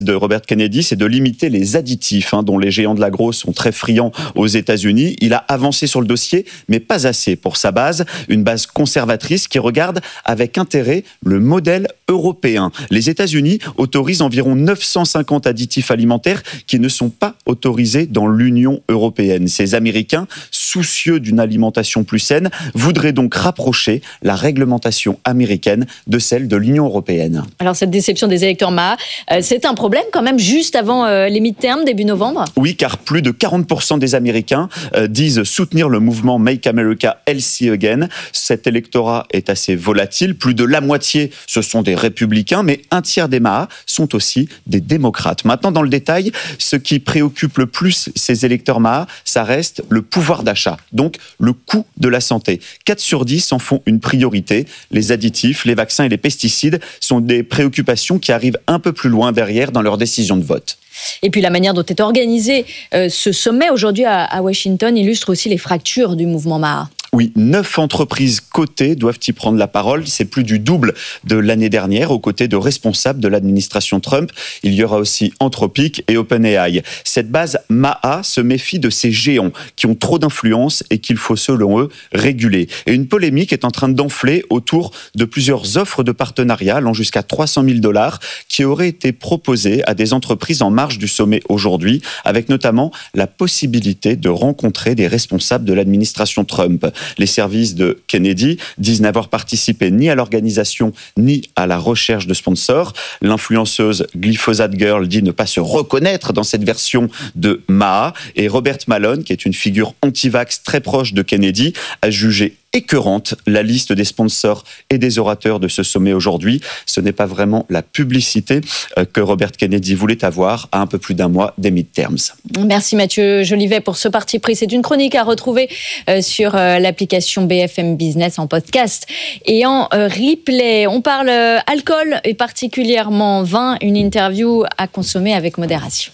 de Robert Kennedy, c'est de limiter les additifs dont les géants de l'agro sont très friands aux États-Unis. Il a avancé sur le dossier, mais pas assez pour sa base, une base conservatrice qui regarde avec intérêt le modèle européen. Les États-Unis autorisent environ 950 additifs alimentaires qui ne sont pas autorisés dans l'Union européenne. Ces Américains, soucieux d'une alimentation plus saine, voudraient donc rapprocher la réglementation américaine de celle de l'Union européenne. Alors cette déception des électeurs MAHA, c'est un problème quand même juste avant les midterms début novembre ? Oui, car plus de 40% des Américains disent soutenir le mouvement Make America Healthy Again. Cet électorat est assez volatile. Plus de la moitié, ce sont des républicains, mais un tiers des MAHA sont aussi des démocrates. Maintenant, dans le détail, ce qui préoccupe le plus ces électeurs MAHA, ça reste le pouvoir d'achat, donc le coût de la santé. 4 sur 10 en font une priorité. Les additifs, les vaccins et les pesticides sont des préoccupations qui arrivent un peu plus loin derrière dans leur décision de vote. Et puis la manière dont est organisé ce sommet aujourd'hui à Washington illustre aussi les fractures du mouvement MAHA. Oui, 9 entreprises cotées doivent y prendre la parole. C'est plus du double de l'année dernière, aux côtés de responsables de l'administration Trump. Il y aura aussi Anthropic et OpenAI. Cette base MAHA se méfie de ces géants qui ont trop d'influence et qu'il faut, selon eux, réguler. Et une polémique est en train d'enfler autour de plusieurs offres de partenariat allant jusqu'à $300 000 qui auraient été proposées à des entreprises en marge du sommet aujourd'hui, avec notamment la possibilité de rencontrer des responsables de l'administration Trump. Les services de Kennedy disent n'avoir participé ni à l'organisation ni à la recherche de sponsors. L'influenceuse Glyphosate Girl dit ne pas se reconnaître dans cette version de MAHA. Et Robert Malone, qui est une figure anti-vax très proche de Kennedy, a jugé écœurante la liste des sponsors et des orateurs de ce sommet aujourd'hui. Ce n'est pas vraiment la publicité que Robert Kennedy voulait avoir à un peu plus d'un mois des midterms. Merci Mathieu Jolivet pour ce parti pris. C'est une chronique à retrouver sur l'application BFM Business en podcast et en replay. On parle alcool et particulièrement vin, une interview à consommer avec modération.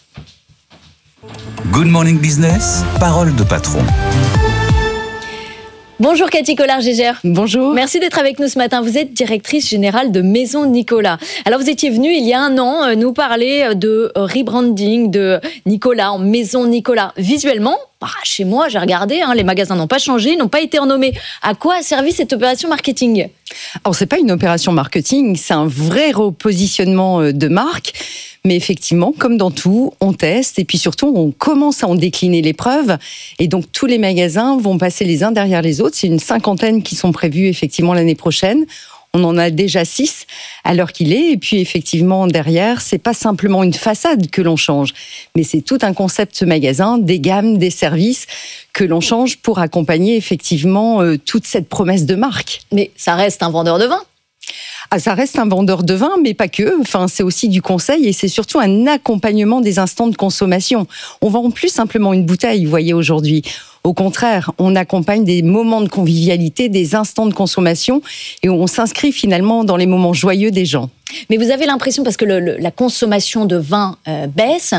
Good Morning Business, parole de patron. Bonjour Cathy Collard-Gégère. Bonjour. Merci d'être avec nous ce matin. Vous êtes directrice générale de Maison Nicolas. Alors vous étiez venue il y a un an nous parler de rebranding de Nicolas en Maison Nicolas. Visuellement, chez moi j'ai regardé, les magasins n'ont pas changé, n'ont pas été renommés. À quoi a servi cette opération marketing ? Alors c'est pas une opération marketing, c'est un vrai repositionnement de marque. Mais effectivement, comme dans tout, on teste et puis surtout, on commence à en décliner les preuves. Et donc, tous les magasins vont passer les uns derrière les autres. C'est une 50aine qui sont prévus effectivement l'année prochaine. On en a déjà 6 à l'heure qu'il est. Et puis, effectivement, derrière, c'est pas simplement une façade que l'on change, mais c'est tout un concept magasin, des gammes, des services que l'on change pour accompagner effectivement toute cette promesse de marque. Mais ça reste un vendeur de vin. Ah, ça reste un vendeur de vin, mais pas que. Enfin, c'est aussi du conseil et c'est surtout un accompagnement des instants de consommation. On vend plus simplement une bouteille, vous voyez, aujourd'hui. Au contraire, on accompagne des moments de convivialité, des instants de consommation et on s'inscrit finalement dans les moments joyeux des gens. Mais vous avez l'impression, parce que la consommation de vin baisse,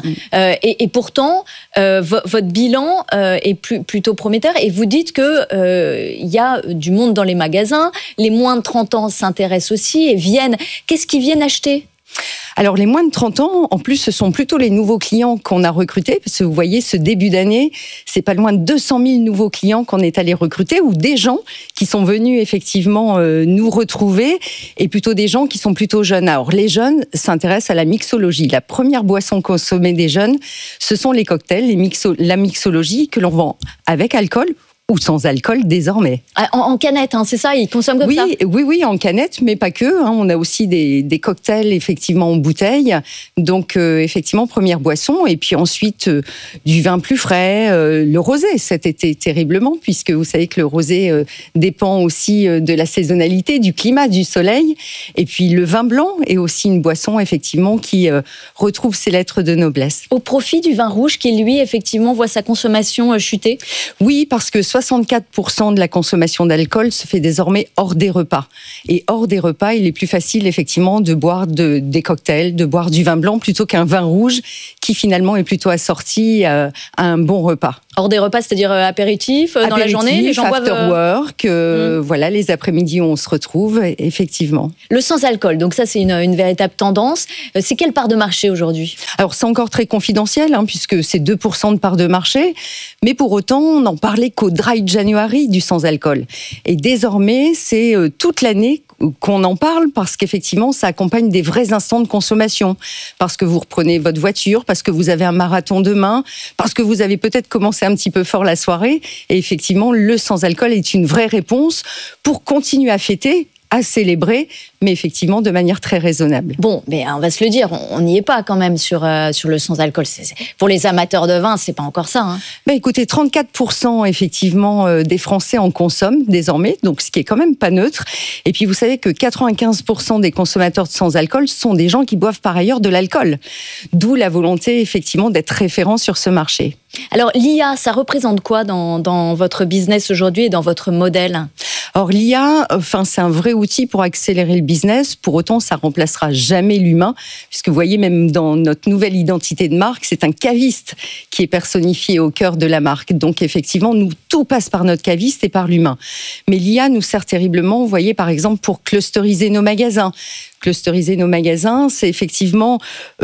et pourtant, votre bilan est plutôt prometteur, et vous dites qu'il y a du monde dans les magasins, les moins de 30 ans s'intéressent aussi et viennent. Qu'est-ce qu'ils viennent acheter ? Alors, les moins de 30 ans, en plus, ce sont plutôt les nouveaux clients qu'on a recrutés, parce que vous voyez, ce début d'année, c'est pas loin de 200 000 nouveaux clients qu'on est allé recruter, ou des gens qui sont venus effectivement nous retrouver, et plutôt des gens qui sont plutôt jeunes. Alors, les jeunes s'intéressent à la mixologie. La première boisson consommée des jeunes, ce sont les cocktails, la mixologie que l'on vend avec alcool, ou sans alcool désormais. En canette, c'est ça, ils consomment comme ça ? Oui, en canette, mais pas que. On a aussi des cocktails effectivement en bouteille. Donc effectivement, première boisson, et puis ensuite du vin plus frais, le rosé cet été terriblement, puisque vous savez que le rosé dépend aussi de la saisonnalité, du climat, du soleil. Et puis le vin blanc est aussi une boisson effectivement qui retrouve ses lettres de noblesse. Au profit du vin rouge qui lui effectivement voit sa consommation chuter ? Oui, parce que 64% de la consommation d'alcool se fait désormais hors des repas. Et hors des repas, il est plus facile effectivement de boire des cocktails, de boire du vin blanc plutôt qu'un vin rouge qui finalement est plutôt assorti à un bon repas. Hors des repas, c'est-à-dire apéritif, dans la journée, les gens after boivent... work, voilà, les après-midi on se retrouve, effectivement. Le sans-alcool, donc ça c'est une véritable tendance. C'est quelle part de marché aujourd'hui ? Alors c'est encore très confidentiel, puisque c'est 2% de part de marché, mais pour autant on n'en parlait qu'au Dry January du sans-alcool. Et désormais, c'est toute l'année qu'on en parle parce qu'effectivement, ça accompagne des vrais instants de consommation. Parce que vous reprenez votre voiture, parce que vous avez un marathon demain, parce que vous avez peut-être commencé un petit peu fort la soirée. Et effectivement, le sans-alcool est une vraie réponse pour continuer à fêter, à célébrer, mais effectivement de manière très raisonnable. Bon, mais on va se le dire, on n'y est pas quand même sur le sans-alcool. Pour les amateurs de vin, c'est pas encore ça. Écoutez, 34% effectivement des Français en consomment désormais, donc ce qui est quand même pas neutre. Et puis vous savez que 95% des consommateurs de sans-alcool sont des gens qui boivent par ailleurs de l'alcool. D'où la volonté effectivement d'être référent sur ce marché. Alors l'IA, ça représente quoi dans votre business aujourd'hui et dans votre modèle ? Or, l'IA, c'est un vrai outil pour accélérer le business. Pour autant, ça remplacera jamais l'humain, puisque vous voyez, même dans notre nouvelle identité de marque, c'est un caviste qui est personnifié au cœur de la marque. Donc, effectivement, tout passe par notre caviste et par l'humain. Mais l'IA nous sert terriblement, vous voyez, par exemple, pour clusteriser nos magasins. Clusteriser nos magasins, c'est effectivement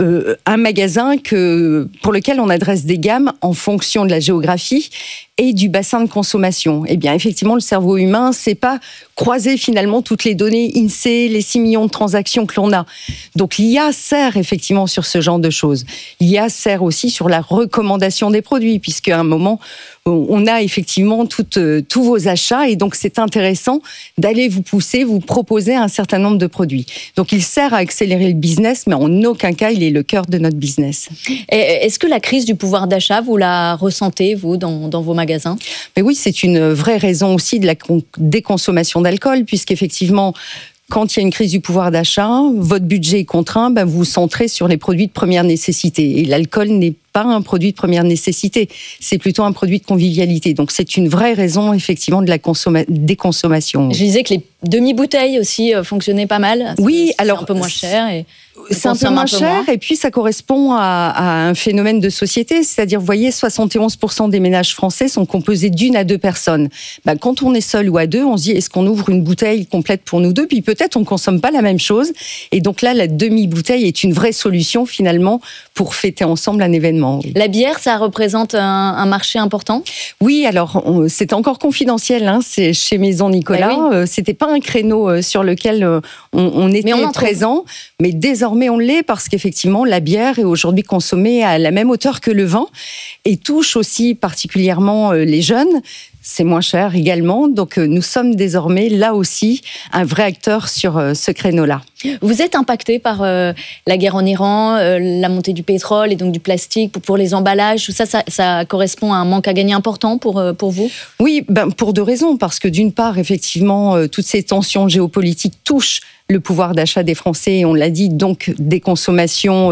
un magasin pour lequel on adresse des gammes en fonction de la géographie et du bassin de consommation. Eh bien, effectivement, le cerveau humain, c'est pas croiser finalement toutes les données INSEE, les 6 millions de transactions que l'on a. Donc, l'IA sert effectivement sur ce genre de choses. L'IA sert aussi sur la recommandation des produits, puisqu'à un moment, on a effectivement tous vos achats et donc c'est intéressant d'aller vous proposer un certain nombre de produits. Donc, il sert à accélérer le business, mais en aucun cas, il est le cœur de notre business. Et est-ce que la crise du pouvoir d'achat, vous la ressentez, vous, dans vos magasins ? Mais oui, c'est une vraie raison aussi de la déconsommation d'alcool, puisqu'effectivement, quand il y a une crise du pouvoir d'achat, votre budget est contraint, vous vous centrez sur les produits de première nécessité. Et l'alcool n'est pas un produit de première nécessité, c'est plutôt un produit de convivialité. Donc c'est une vraie raison effectivement de la déconsommation. Je disais que les demi-bouteilles aussi fonctionnaient pas mal. Oui, alors un peu moins cher. C'est un peu moins cher et puis ça correspond à un phénomène de société, c'est-à-dire vous voyez 71% des ménages français sont composés d'1 à 2 personnes. Quand on est seul ou à deux, on se dit est-ce qu'on ouvre une bouteille complète pour nous deux, puis peut-être on consomme pas la même chose et donc là la demi-bouteille est une vraie solution finalement pour fêter ensemble un événement. La bière, ça représente un marché important ? Oui, alors c'est encore confidentiel, c'est chez Maison Nicolas. Oui. C'était pas un créneau sur lequel on était présent, mais désormais on l'est parce qu'effectivement la bière est aujourd'hui consommée à la même hauteur que le vin et touche aussi particulièrement les jeunes. C'est moins cher également, donc nous sommes désormais là aussi un vrai acteur sur ce créneau-là. Vous êtes impacté par la guerre en Iran, la montée du pétrole et donc du plastique pour les emballages, tout ça, ça correspond à un manque à gagner important pour vous ? Oui, pour 2 raisons, parce que d'une part, effectivement, toutes ces tensions géopolitiques touchent le pouvoir d'achat des Français, et on l'a dit, donc des consommations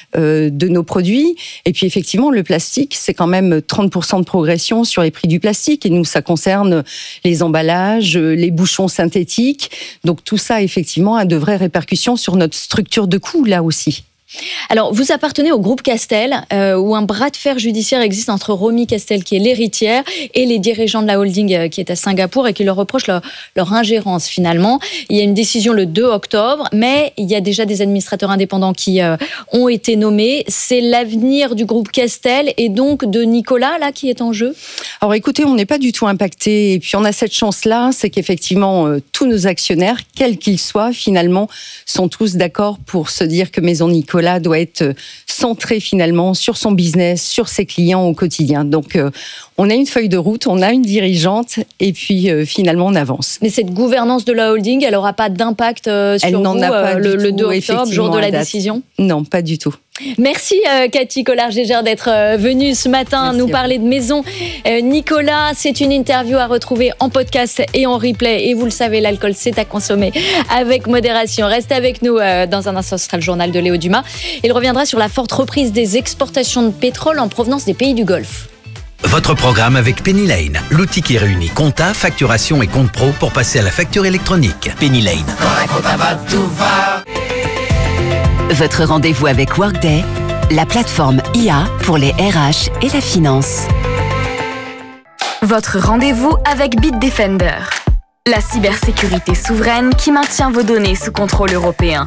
de nos produits. Et puis effectivement, le plastique, c'est quand même 30% de progression sur les prix du plastique. Et nous, ça concerne les emballages, les bouchons synthétiques. Donc tout ça, effectivement, a de vraies répercussions sur notre structure de coûts, là aussi. Alors, vous appartenez au groupe Castel, où un bras de fer judiciaire existe entre Romy Castel, qui est l'héritière, et les dirigeants de la holding qui est à Singapour et qui leur reprochent leur ingérence finalement. Il y a une décision le 2 octobre, mais il y a déjà des administrateurs indépendants qui ont été nommés. C'est l'avenir du groupe Castel et donc de Nicolas là qui est en jeu ? Alors écoutez, on n'est pas du tout impacté et puis on a cette chance-là, c'est qu'effectivement tous nos actionnaires, quels qu'ils soient, finalement, sont tous d'accord pour se dire que Maison Nicolas doit être centré finalement sur son business, sur ses clients au quotidien. Donc, on a une feuille de route, on a une dirigeante et puis finalement, on avance. Mais cette gouvernance de la holding, elle n'aura pas d'impact sur vous le 2 octobre, jour de la décision ? Non, pas du tout. Merci Cathy Collard-Gégère d'être venue ce matin nous parler de Maison Nicolas. C'est une interview à retrouver en podcast et en replay. Et vous le savez, l'alcool, c'est à consommer avec modération. Restez avec nous dans un instant, ce sera le journal de Léo Dumas. Il reviendra sur la forte reprise des exportations de pétrole en provenance des pays du Golfe. Votre programme avec Penny Lane, l'outil qui réunit compta, facturation et compte pro pour passer à la facture électronique. Penny Lane. Quand un compta va, tout va. Votre rendez-vous avec Workday, la plateforme IA pour les RH et la finance. Votre rendez-vous avec Bitdefender, la cybersécurité souveraine qui maintient vos données sous contrôle européen.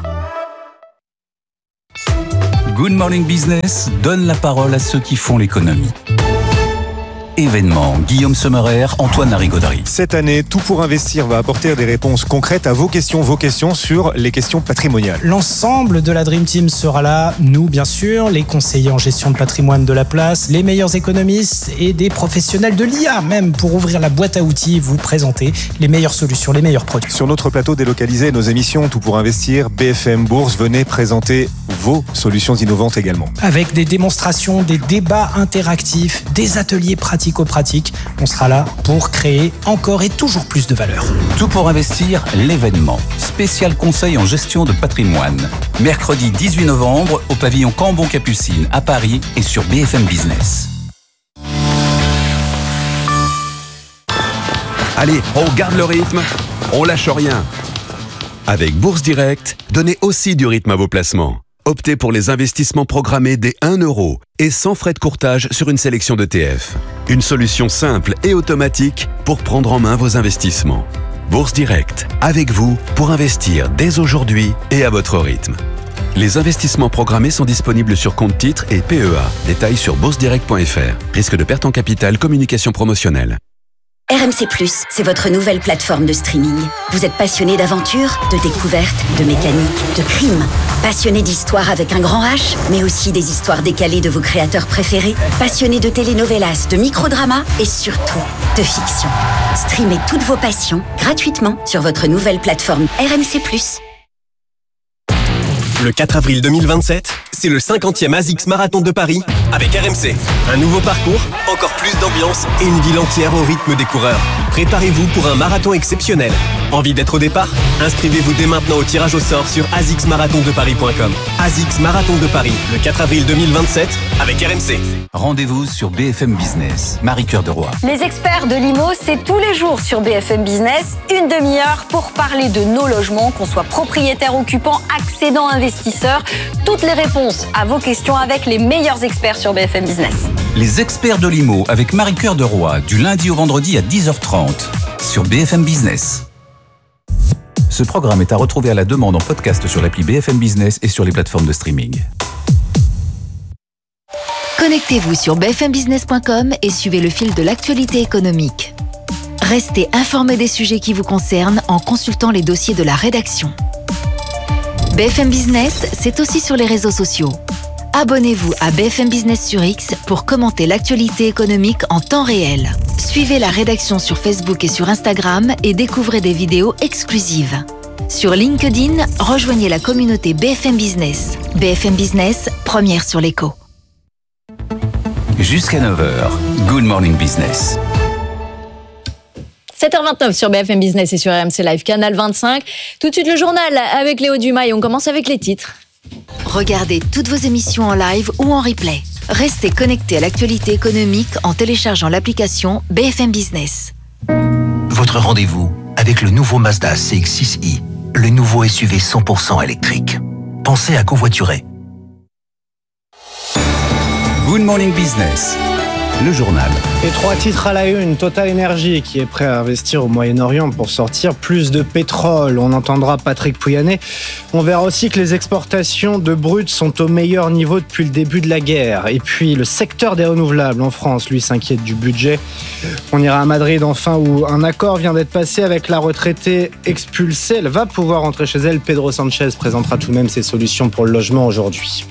Good Morning Business donne la parole à ceux qui font l'économie. Événements, Guillaume Sommerer, Antoine Larigauderie. Cette année, Tout pour investir va apporter des réponses concrètes à vos questions sur les questions patrimoniales. L'ensemble de la Dream Team sera là, nous bien sûr, les conseillers en gestion de patrimoine de la place, les meilleurs économistes et des professionnels de l'IA même pour ouvrir la boîte à outils, vous présenter les meilleures solutions, les meilleurs produits. Sur notre plateau délocalisé, nos émissions Tout pour investir, BFM Bourse, venez présenter vos solutions innovantes également. Avec des démonstrations, des débats interactifs, des ateliers pratico-pratiques, on sera là pour créer encore et toujours plus de valeur. Tout pour investir, l'événement. Spécial conseil en gestion de patrimoine. Mercredi 18 novembre au pavillon Cambon-Capucine à Paris et sur BFM Business. Allez, on garde le rythme, on lâche rien. Avec Bourse Direct, donnez aussi du rythme à vos placements. Optez pour les investissements programmés dès 1 € et sans frais de courtage sur une sélection d'ETF. Une solution simple et automatique pour prendre en main vos investissements. Bourse Direct, avec vous pour investir dès aujourd'hui et à votre rythme. Les investissements programmés sont disponibles sur compte titres et PEA. Détails sur boursedirect.fr. Risque de perte en capital, communication promotionnelle. RMC+, c'est votre nouvelle plateforme de streaming. Vous êtes passionné d'aventure, de découverte, de mécanique, de crime. Passionné d'histoire avec un grand H, mais aussi des histoires décalées de vos créateurs préférés. Passionné de telenovelas, de microdramas et surtout de fiction. Streamez toutes vos passions gratuitement sur votre nouvelle plateforme RMC+. Le 4 avril 2027, c'est le 50e ASICS Marathon de Paris avec RMC. Un nouveau parcours, encore plus d'ambiance et une ville entière au rythme des coureurs. Préparez-vous pour un marathon exceptionnel. Envie d'être au départ ? Inscrivez-vous dès maintenant au tirage au sort sur asicsmarathondeparis.com. ASICS Marathon de Paris, le 4 avril 2027 avec RMC. Rendez-vous sur BFM Business. Marie-Cœur de Roy. Les experts de l'IMO, c'est tous les jours sur BFM Business, une demi-heure pour parler de nos logements, qu'on soit propriétaire, occupant, accédant, investisseur. Toutes les réponses à vos questions avec les meilleurs experts sur BFM Business. Les experts de l'IMO avec Marie-Cœur de Roy, du lundi au vendredi à 10h30 sur BFM Business. Ce programme est à retrouver à la demande en podcast sur l'appli BFM Business et sur les plateformes de streaming. Connectez-vous sur bfmbusiness.com et suivez le fil de l'actualité économique. Restez informé des sujets qui vous concernent en consultant les dossiers de la rédaction. BFM Business, c'est aussi sur les réseaux sociaux. Abonnez-vous à BFM Business sur X pour commenter l'actualité économique en temps réel. Suivez la rédaction sur Facebook et sur Instagram et découvrez des vidéos exclusives. Sur LinkedIn, rejoignez la communauté BFM Business. BFM Business, première sur l'écho. Jusqu'à 9h, Good Morning Business. 7h29 sur BFM Business et sur RMC Live, Canal 25. Tout de suite le journal avec Léo Dumas et on commence avec les titres. Regardez toutes vos émissions en live ou en replay. Restez connectés à l'actualité économique en téléchargeant l'application BFM Business. Votre rendez-vous avec le nouveau Mazda CX-6i, le nouveau SUV 100% électrique. Pensez à covoiturer. Good Morning Business, le journal. Et 3 titres à la une. Total Energy qui est prêt à investir au Moyen-Orient pour sortir plus de pétrole. On entendra Patrick Pouyanné. On verra aussi que les exportations de brut sont au meilleur niveau depuis le début de la guerre. Et puis le secteur des renouvelables en France, lui, s'inquiète du budget. On ira à Madrid enfin où un accord vient d'être passé avec la retraitée expulsée. Elle va pouvoir rentrer chez elle. Pedro Sanchez présentera tout de même ses solutions pour le logement aujourd'hui.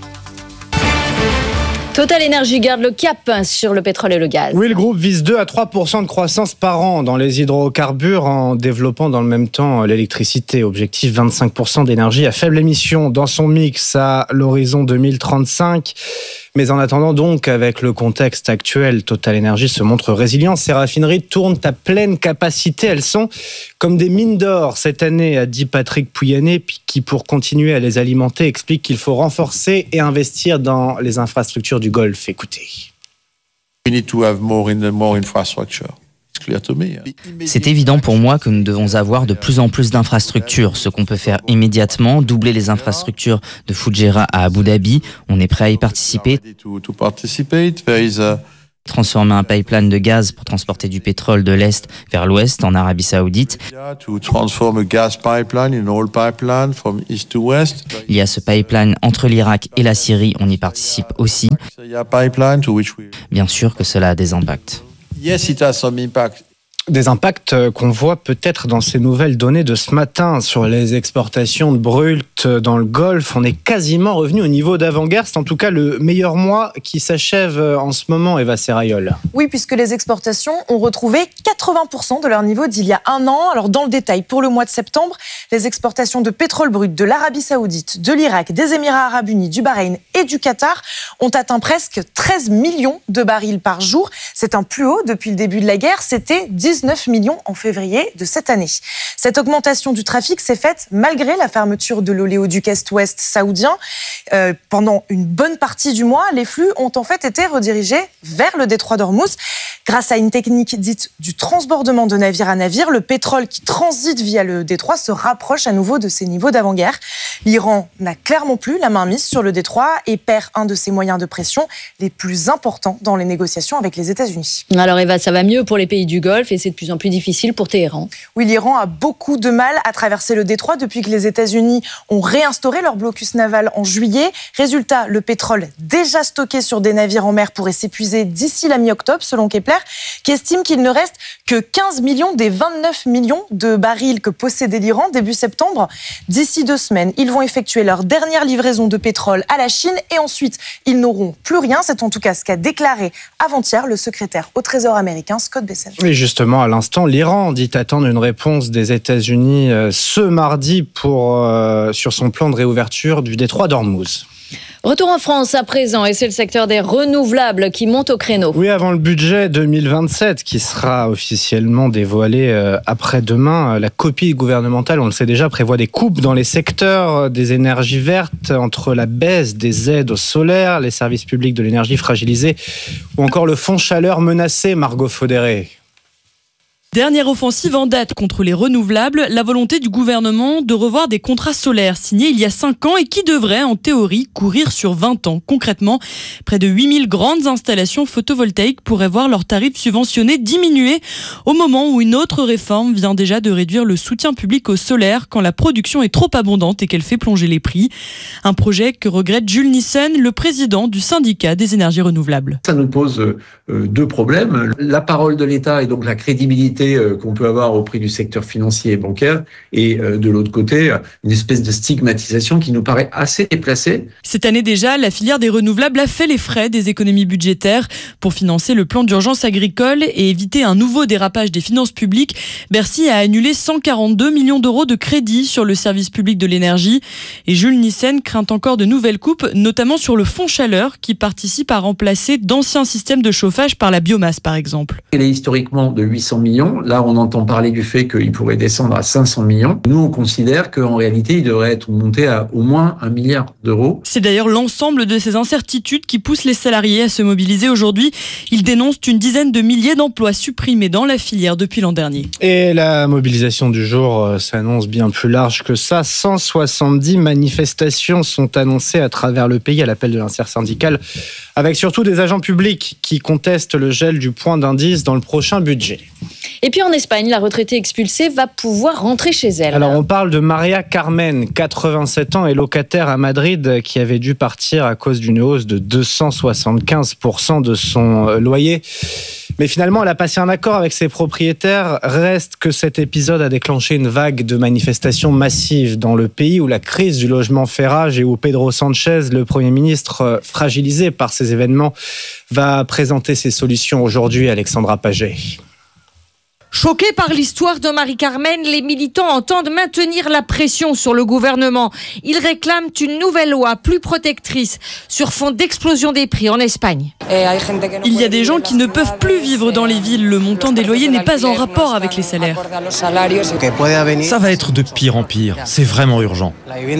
Total Energy garde le cap sur le pétrole et le gaz. Oui, le groupe vise 2 à 3% de croissance par an dans les hydrocarbures en développant dans le même temps l'électricité. Objectif 25% d'énergie à faible émission dans son mix à l'horizon 2035. Mais en attendant donc, avec le contexte actuel, Total Energy se montre résilient. Ses raffineries tournent à pleine capacité. Elles sont comme des mines d'or cette année, a dit Patrick Pouyanné, qui pour continuer à les alimenter explique qu'il faut renforcer et investir dans les infrastructures du Golfe. Écoutez. We need to have more infrastructure. C'est évident pour moi que nous devons avoir de plus en plus d'infrastructures. Ce qu'on peut faire immédiatement, doubler les infrastructures de Fujairah à Abu Dhabi. On est prêt à y participer. Transformer un pipeline de gaz pour transporter du pétrole de l'Est vers l'Ouest en Arabie Saoudite. Il y a ce pipeline entre l'Irak et la Syrie, on y participe aussi. Bien sûr que cela a des impacts. Des impacts qu'on voit peut-être dans ces nouvelles données de ce matin sur les exportations de brut dans le Golfe. On est quasiment revenu au niveau d'avant-guerre. C'est en tout cas le meilleur mois qui s'achève en ce moment, Eva Serrayol. Oui, puisque les exportations ont retrouvé 80% de leur niveau d'il y a un an. Alors dans le détail, pour le mois de septembre, les exportations de pétrole brut de l'Arabie Saoudite, de l'Irak, des Émirats Arabes Unis, du Bahreïn et du Qatar ont atteint presque 13 millions de barils par jour. C'est un plus haut depuis le début de la guerre. C'était 19 millions en février de cette année. Cette augmentation du trafic s'est faite malgré la fermeture de l'oléoduc Est-Ouest saoudien. Pendant une bonne partie du mois, les flux ont en fait été redirigés vers le détroit d'Ormuz. Grâce à une technique dite du transbordement de navire à navire, le pétrole qui transite via le détroit se rapproche à nouveau de ses niveaux d'avant-guerre. L'Iran n'a clairement plus la main mise sur le détroit et perd un de ses moyens de pression les plus importants dans les négociations avec les États-Unis. Alors Eva, ça va mieux pour les pays du Golfe et c'est de plus en plus difficile pour Téhéran. Oui, l'Iran a beaucoup de mal à traverser le détroit depuis que les États-Unis ont réinstauré leur blocus naval en juillet. Résultat, le pétrole déjà stocké sur des navires en mer pourrait s'épuiser d'ici la mi-octobre, selon Kepler, qui estime qu'il ne reste que 15 millions des 29 millions de barils que possédait l'Iran début septembre. D'ici 2 semaines, ils vont effectuer leur dernière livraison de pétrole à la Chine et ensuite, ils n'auront plus rien. C'est en tout cas ce qu'a déclaré avant-hier le secrétaire au Trésor américain, Scott Bessent. Et justement, à l'instant, l'Iran dit attendre une réponse des États-Unis ce mardi sur son plan de réouverture du détroit d'Ormuz. Retour en France à présent, et c'est le secteur des renouvelables qui monte au créneau. Oui, avant le budget 2027 qui sera officiellement dévoilé après-demain, la copie gouvernementale, on le sait déjà, prévoit des coupes dans les secteurs des énergies vertes, entre la baisse des aides au solaire, les services publics de l'énergie fragilisés ou encore le fonds chaleur menacé, Margot Faudéré. Dernière offensive en date contre les renouvelables, la volonté du gouvernement de revoir des contrats solaires signés il y a 5 ans et qui devraient, en théorie, courir sur 20 ans. Concrètement, près de 8000 grandes installations photovoltaïques pourraient voir leurs tarifs subventionnés diminuer au moment où une autre réforme vient déjà de réduire le soutien public au solaire quand la production est trop abondante et qu'elle fait plonger les prix. Un projet que regrette Jules Nissen, le président du syndicat des énergies renouvelables. Ça nous pose 2 problèmes. La parole de l'État et donc la crédibilité qu'on peut avoir au prix du secteur financier et bancaire, et de l'autre côté, une espèce de stigmatisation qui nous paraît assez déplacée. Cette année déjà, la filière des renouvelables a fait les frais des économies budgétaires pour financer le plan d'urgence agricole et éviter un nouveau dérapage des finances publiques. Bercy a annulé 142 millions d'euros de crédits sur le service public de l'énergie. Et Jules Nissen craint encore de nouvelles coupes, notamment sur le fonds chaleur qui participe à remplacer d'anciens systèmes de chauffage par la biomasse, par exemple. Il est historiquement de 800 millions. Là, on entend parler du fait qu'il pourrait descendre à 500 millions. Nous, on considère qu'en réalité, il devrait être monté à au moins 1 milliard d'euros. C'est d'ailleurs l'ensemble de ces incertitudes qui poussent les salariés à se mobiliser aujourd'hui. Ils dénoncent une dizaine de milliers d'emplois supprimés dans la filière depuis l'an dernier. Et la mobilisation du jour s'annonce bien plus large que ça. 170 manifestations sont annoncées à travers le pays à l'appel de l'intersyndical, avec surtout des agents publics qui contestent le gel du point d'indice dans le prochain budget. Et puis en Espagne, la retraitée expulsée va pouvoir rentrer chez elle. Alors on parle de Maria Carmen, 87 ans et locataire à Madrid, qui avait dû partir à cause d'une hausse de 275% de son loyer. Mais finalement, elle a passé un accord avec ses propriétaires. Reste que cet épisode a déclenché une vague de manifestations massives dans le pays où la crise du logement fait rage et où Pedro Sánchez, le Premier ministre fragilisé par ces événements, va présenter ses solutions aujourd'hui. Alexandra Paget. Choqués par l'histoire de Marie-Carmen, les militants entendent maintenir la pression sur le gouvernement. Ils réclament une nouvelle loi plus protectrice sur fond d'explosion des prix en Espagne. Il y a des gens qui ne peuvent plus vivre dans les villes. Le montant des loyers n'est pas en rapport avec les salaires. Ça va être de pire en pire. C'est vraiment urgent.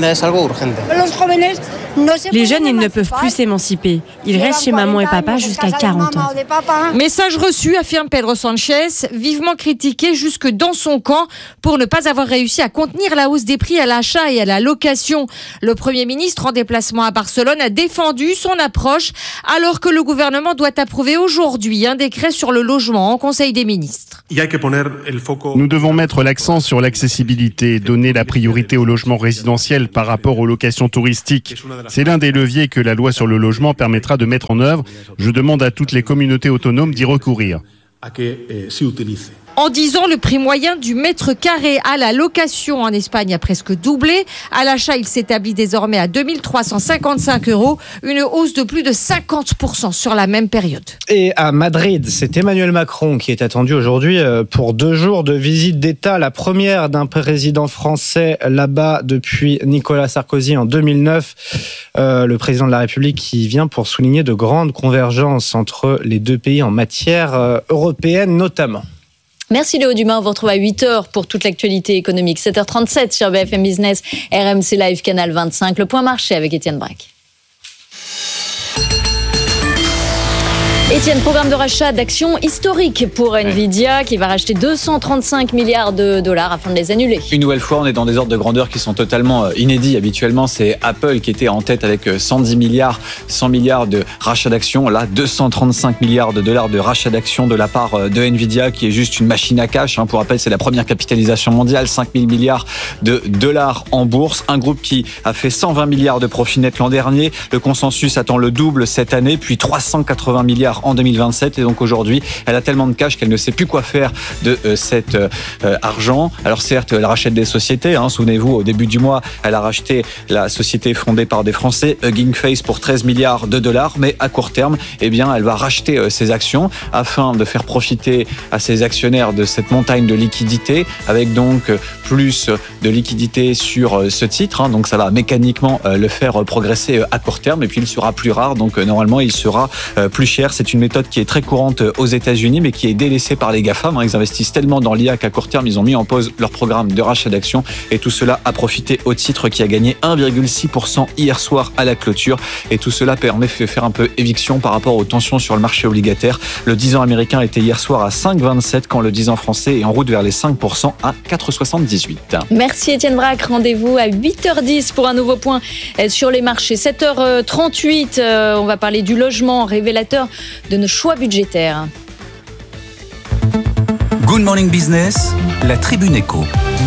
Les jeunes, ils ne peuvent plus s'émanciper. Ils restent chez maman et papa jusqu'à 40 ans. Message reçu, affirme Pedro Sánchez, vivement critiqué jusque dans son camp pour ne pas avoir réussi à contenir la hausse des prix à l'achat et à la location. Le Premier ministre, en déplacement à Barcelone, a défendu son approche alors que le gouvernement doit approuver aujourd'hui un décret sur le logement en Conseil des ministres. Nous devons mettre l'accent sur l'accessibilité, donner la priorité au logement résidentiel par rapport aux locations touristiques. C'est l'un des leviers que la loi sur le logement permettra de mettre en œuvre. Je demande à toutes les communautés autonomes d'y recourir. En 10 ans, le prix moyen du mètre carré à la location en Espagne a presque doublé. À l'achat, il s'établit désormais à 2 355 €, une hausse de plus de 50% sur la même période. Et à Madrid, c'est Emmanuel Macron qui est attendu aujourd'hui pour 2 jours de visite d'État. La première d'un président français là-bas depuis Nicolas Sarkozy en 2009. Le président de la République qui vient pour souligner de grandes convergences entre les deux pays en matière européenne notamment. Merci Léo Dumas, on vous retrouve à 8h pour toute l'actualité économique. 7h37 sur BFM Business, RMC Live, Canal 25. Le point marché avec Étienne Braque. Étienne, programme de rachat d'actions historique pour Nvidia qui va racheter 235 milliards de dollars afin de les annuler. Une nouvelle fois, on est dans des ordres de grandeur qui sont totalement inédits. Habituellement, c'est Apple qui était en tête avec 110 milliards, 100 milliards de rachat d'actions. Là, 235 milliards de dollars de rachat d'actions de la part de Nvidia qui est juste une machine à cash. Pour rappel, c'est la première capitalisation mondiale, 5 000 milliards de dollars en bourse. Un groupe qui a fait 120 milliards de profit net l'an dernier. Le consensus attend le double cette année, puis 380 milliards en 2027. Et donc aujourd'hui, elle a tellement de cash qu'elle ne sait plus quoi faire de cet argent. Alors certes, elle rachète des sociétés. Souvenez-vous, au début du mois, elle a racheté la société fondée par des Français, Hugging Face, pour 13 milliards de dollars. Mais à court terme, elle va racheter ses actions afin de faire profiter à ses actionnaires de cette montagne de liquidités, avec donc plus de liquidités sur ce titre. Donc ça va mécaniquement le faire progresser à court terme. Et puis il sera plus rare. Donc normalement, il sera plus cher. C'est une méthode qui est très courante aux États-Unis, mais qui est délaissée par les GAFAM. Ils investissent tellement dans l'IA qu'à court terme, ils ont mis en pause leur programme de rachat d'actions. Et tout cela a profité au titre qui a gagné 1,6% hier soir à la clôture. Et tout cela permet de faire un peu éviction par rapport aux tensions sur le marché obligataire. Le 10 ans américain était hier soir à 5,27 quand le 10 ans français est en route vers les 5% à 4,78. Merci Étienne Braque. Rendez-vous à 8h10 pour un nouveau point sur les marchés. 7h38, on va parler du logement, révélateur de nos choix budgétaires. Good Morning Business, la Tribune Éco.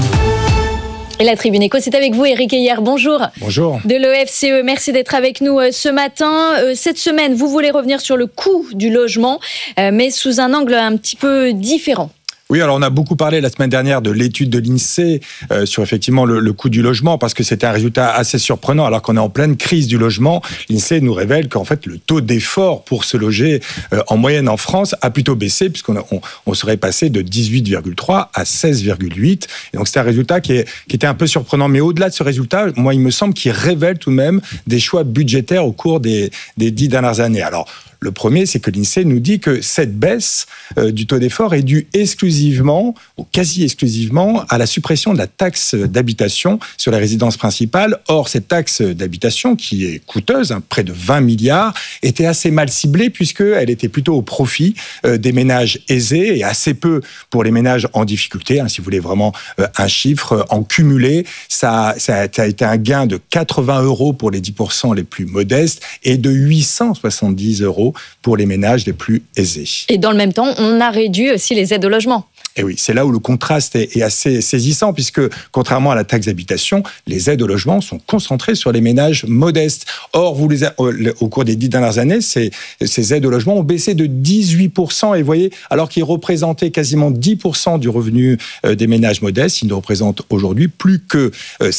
Et la Tribune Éco, c'est avec vous, Éric Heyer. Bonjour. Bonjour. De l'OFCE, merci d'être avec nous ce matin. Cette semaine, vous voulez revenir sur le coût du logement, mais sous un angle un petit peu différent. Oui, alors on a beaucoup parlé la semaine dernière de l'étude de l'INSEE sur effectivement le coût du logement, parce que c'était un résultat assez surprenant alors qu'on est en pleine crise du logement. L'INSEE nous révèle qu'en fait le taux d'effort pour se loger en moyenne en France a plutôt baissé, puisqu'on serait passé de 18,3 à 16,8. Et donc c'est un résultat qui était un peu surprenant. Mais au-delà de ce résultat, moi il me semble qu'il révèle tout de même des choix budgétaires au cours des 10 dernières années. Alors le premier, c'est que l'INSEE nous dit que cette baisse du taux d'effort est due exclusivement, ou quasi exclusivement, à la suppression de la taxe d'habitation sur les résidences principales. Or, cette taxe d'habitation, qui est coûteuse, près de 20 milliards, était assez mal ciblée puisqu'elle était plutôt au profit des ménages aisés et assez peu pour les ménages en difficulté. Si vous voulez vraiment un chiffre, en cumulé, ça a été un gain de 80 € pour les 10% les plus modestes et de 870 € pour les ménages les plus aisés. Et dans le même temps, on a réduit aussi les aides au logement. Et oui, c'est là où le contraste est assez saisissant, puisque contrairement à la taxe d'habitation, les aides au logement sont concentrées sur les ménages modestes. Or, au cours des 10 dernières années, ces aides au logement ont baissé de 18%. Et vous voyez, alors qu'ils représentaient quasiment 10% du revenu des ménages modestes, ils ne représentent aujourd'hui plus que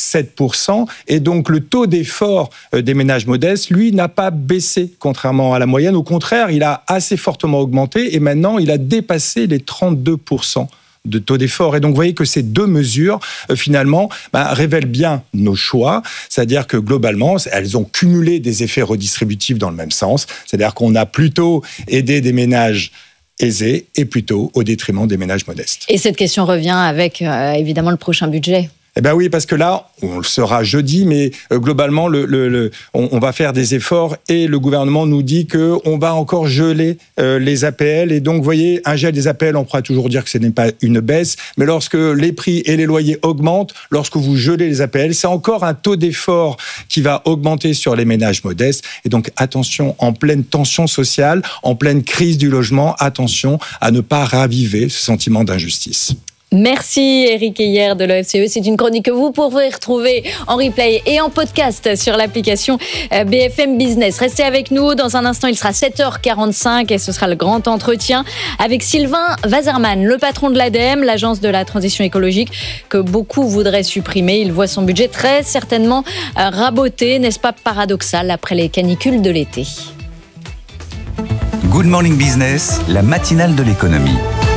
7%. Et donc, le taux d'effort des ménages modestes, lui, n'a pas baissé, contrairement à la moyenne. Au contraire, il a assez fortement augmenté et maintenant, il a dépassé les 32% de taux d'effort. Et donc, vous voyez que ces deux mesures, finalement, révèlent bien nos choix. C'est-à-dire que, globalement, elles ont cumulé des effets redistributifs dans le même sens. C'est-à-dire qu'on a plutôt aidé des ménages aisés et plutôt au détriment des ménages modestes. Et cette question revient avec, évidemment, le prochain budget. Eh ben oui, parce que là, on le saura jeudi, mais globalement, on va faire des efforts et le gouvernement nous dit qu'on va encore geler les APL. Et donc, vous voyez, un gel des APL, on pourra toujours dire que ce n'est pas une baisse, mais lorsque les prix et les loyers augmentent, lorsque vous gelez les APL, c'est encore un taux d'effort qui va augmenter sur les ménages modestes. Et donc, attention, en pleine tension sociale, en pleine crise du logement, attention à ne pas raviver ce sentiment d'injustice. Merci Éric Heyer de l'OFCE. C'est une chronique que vous pourrez retrouver en replay et en podcast sur l'application BFM Business. Restez avec nous. Dans un instant, il sera 7h45 et ce sera le grand entretien avec Sylvain Wasserman, le patron de l'ADEME, l'agence de la transition écologique que beaucoup voudraient supprimer. Il voit son budget très certainement raboté. N'est-ce pas paradoxal après les canicules de l'été? Good Morning Business, la matinale de l'économie.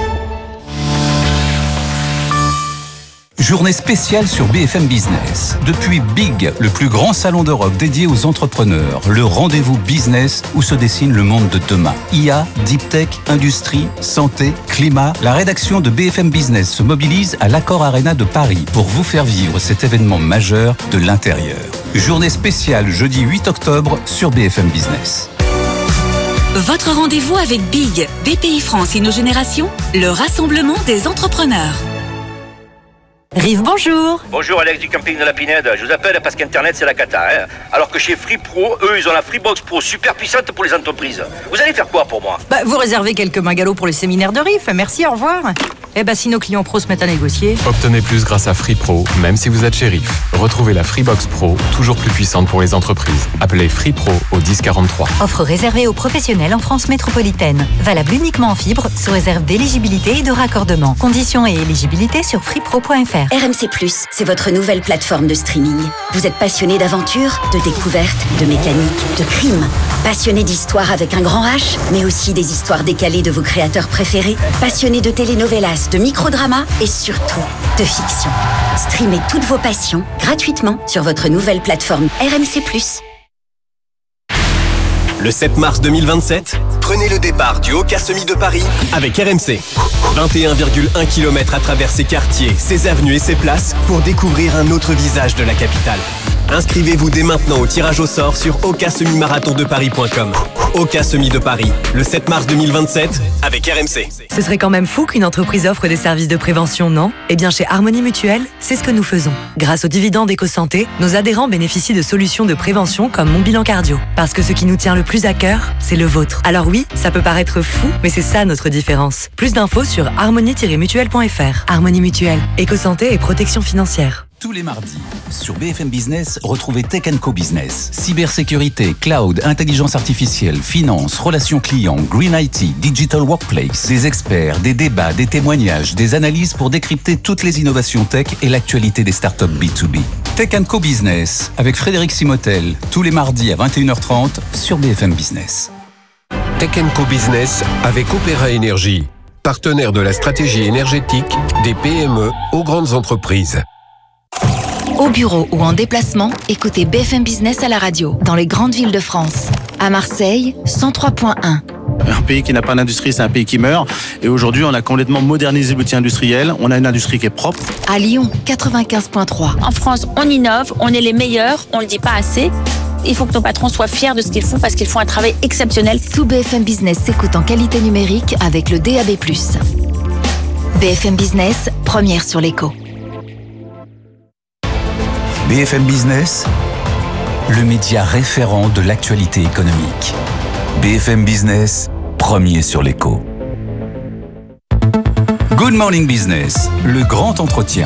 Journée spéciale sur BFM Business. Depuis Big, le plus grand salon d'Europe dédié aux entrepreneurs, le rendez-vous business où se dessine le monde de demain. IA, Deep Tech, industrie, santé, climat. La rédaction de BFM Business se mobilise à l'Accor Arena de Paris pour vous faire vivre cet événement majeur de l'intérieur. Journée spéciale jeudi 8 octobre sur BFM Business. Votre rendez-vous avec Big, BPI France InnoGénération, le rassemblement des entrepreneurs. Rive, bonjour. Bonjour, Alex du camping de la Pinède. Je vous appelle parce qu'Internet, c'est la cata. Alors que chez Free Pro, eux, ils ont la Freebox Pro super puissante pour les entreprises. Vous allez faire quoi pour moi? Vous réservez quelques bungalows pour le séminaire de Rive. Merci, au revoir. Si nos clients pros se mettent à négocier... Obtenez plus grâce à Free Pro, même si vous êtes chez Rive. Retrouvez la Freebox Pro, toujours plus puissante pour les entreprises. Appelez Free Pro au 1043. Offre réservée aux professionnels en France métropolitaine. Valable uniquement en fibre, sous réserve d'éligibilité et de raccordement. Conditions et éligibilité sur freepro.fr. RMC+, c'est votre nouvelle plateforme de streaming. Vous êtes passionné d'aventure, de découverte, de mécanique, de crime. Passionné d'histoire avec un grand H, mais aussi des histoires décalées de vos créateurs préférés. Passionné de telenovelas, de microdramas et surtout de fiction. Streamez toutes vos passions gratuitement sur votre nouvelle plateforme RMC+. Le 7 mars 2027, prenez le départ du Oka Semi de Paris avec RMC. 21,1 km à travers ses quartiers, ses avenues et ses places pour découvrir un autre visage de la capitale. Inscrivez-vous dès maintenant au tirage au sort sur okasemi-marathondeparis.com. Oka Semi de Paris, le 7 mars 2027 avec RMC. Ce serait quand même fou qu'une entreprise offre des services de prévention, non? Eh bien, chez Harmonie Mutuelle, c'est ce que nous faisons. Grâce aux dividendes EcoSanté, nos adhérents bénéficient de solutions de prévention comme Mon Bilan Cardio. Parce que ce qui nous tient le plus à cœur, c'est le vôtre. Alors oui, ça peut paraître fou, mais c'est ça notre différence. Plus d'infos sur harmonie-mutuelle.fr. Harmonie Mutuelle, EcoSanté et protection financière. Tous les mardis, sur BFM Business, retrouvez Tech & Co Business. Cybersécurité, cloud, intelligence artificielle, finance, relations clients, green IT, digital workplace. Des experts, des débats, des témoignages, des analyses pour décrypter toutes les innovations tech et l'actualité des startups B2B. Tech & Co Business, avec Frédéric Simotel, tous les mardis à 21h30 sur BFM Business. Tech & Co Business avec Opéra Énergie, partenaire de la stratégie énergétique des PME aux grandes entreprises. Au bureau ou en déplacement, écoutez BFM Business à la radio, dans les grandes villes de France. À Marseille, 103.1. Un pays qui n'a pas d'industrie, c'est un pays qui meurt. Et aujourd'hui, on a complètement modernisé l'outil industriel. On a une industrie qui est propre. À Lyon, 95.3. En France, on innove, on est les meilleurs, on ne le dit pas assez. Il faut que nos patrons soient fiers de ce qu'ils font parce qu'ils font un travail exceptionnel. Tout BFM Business s'écoute en qualité numérique avec le DAB+. BFM Business, première sur l'écho. BFM Business, le média référent de l'actualité économique. BFM Business, premier sur l'écho. Good Morning Business, le grand entretien.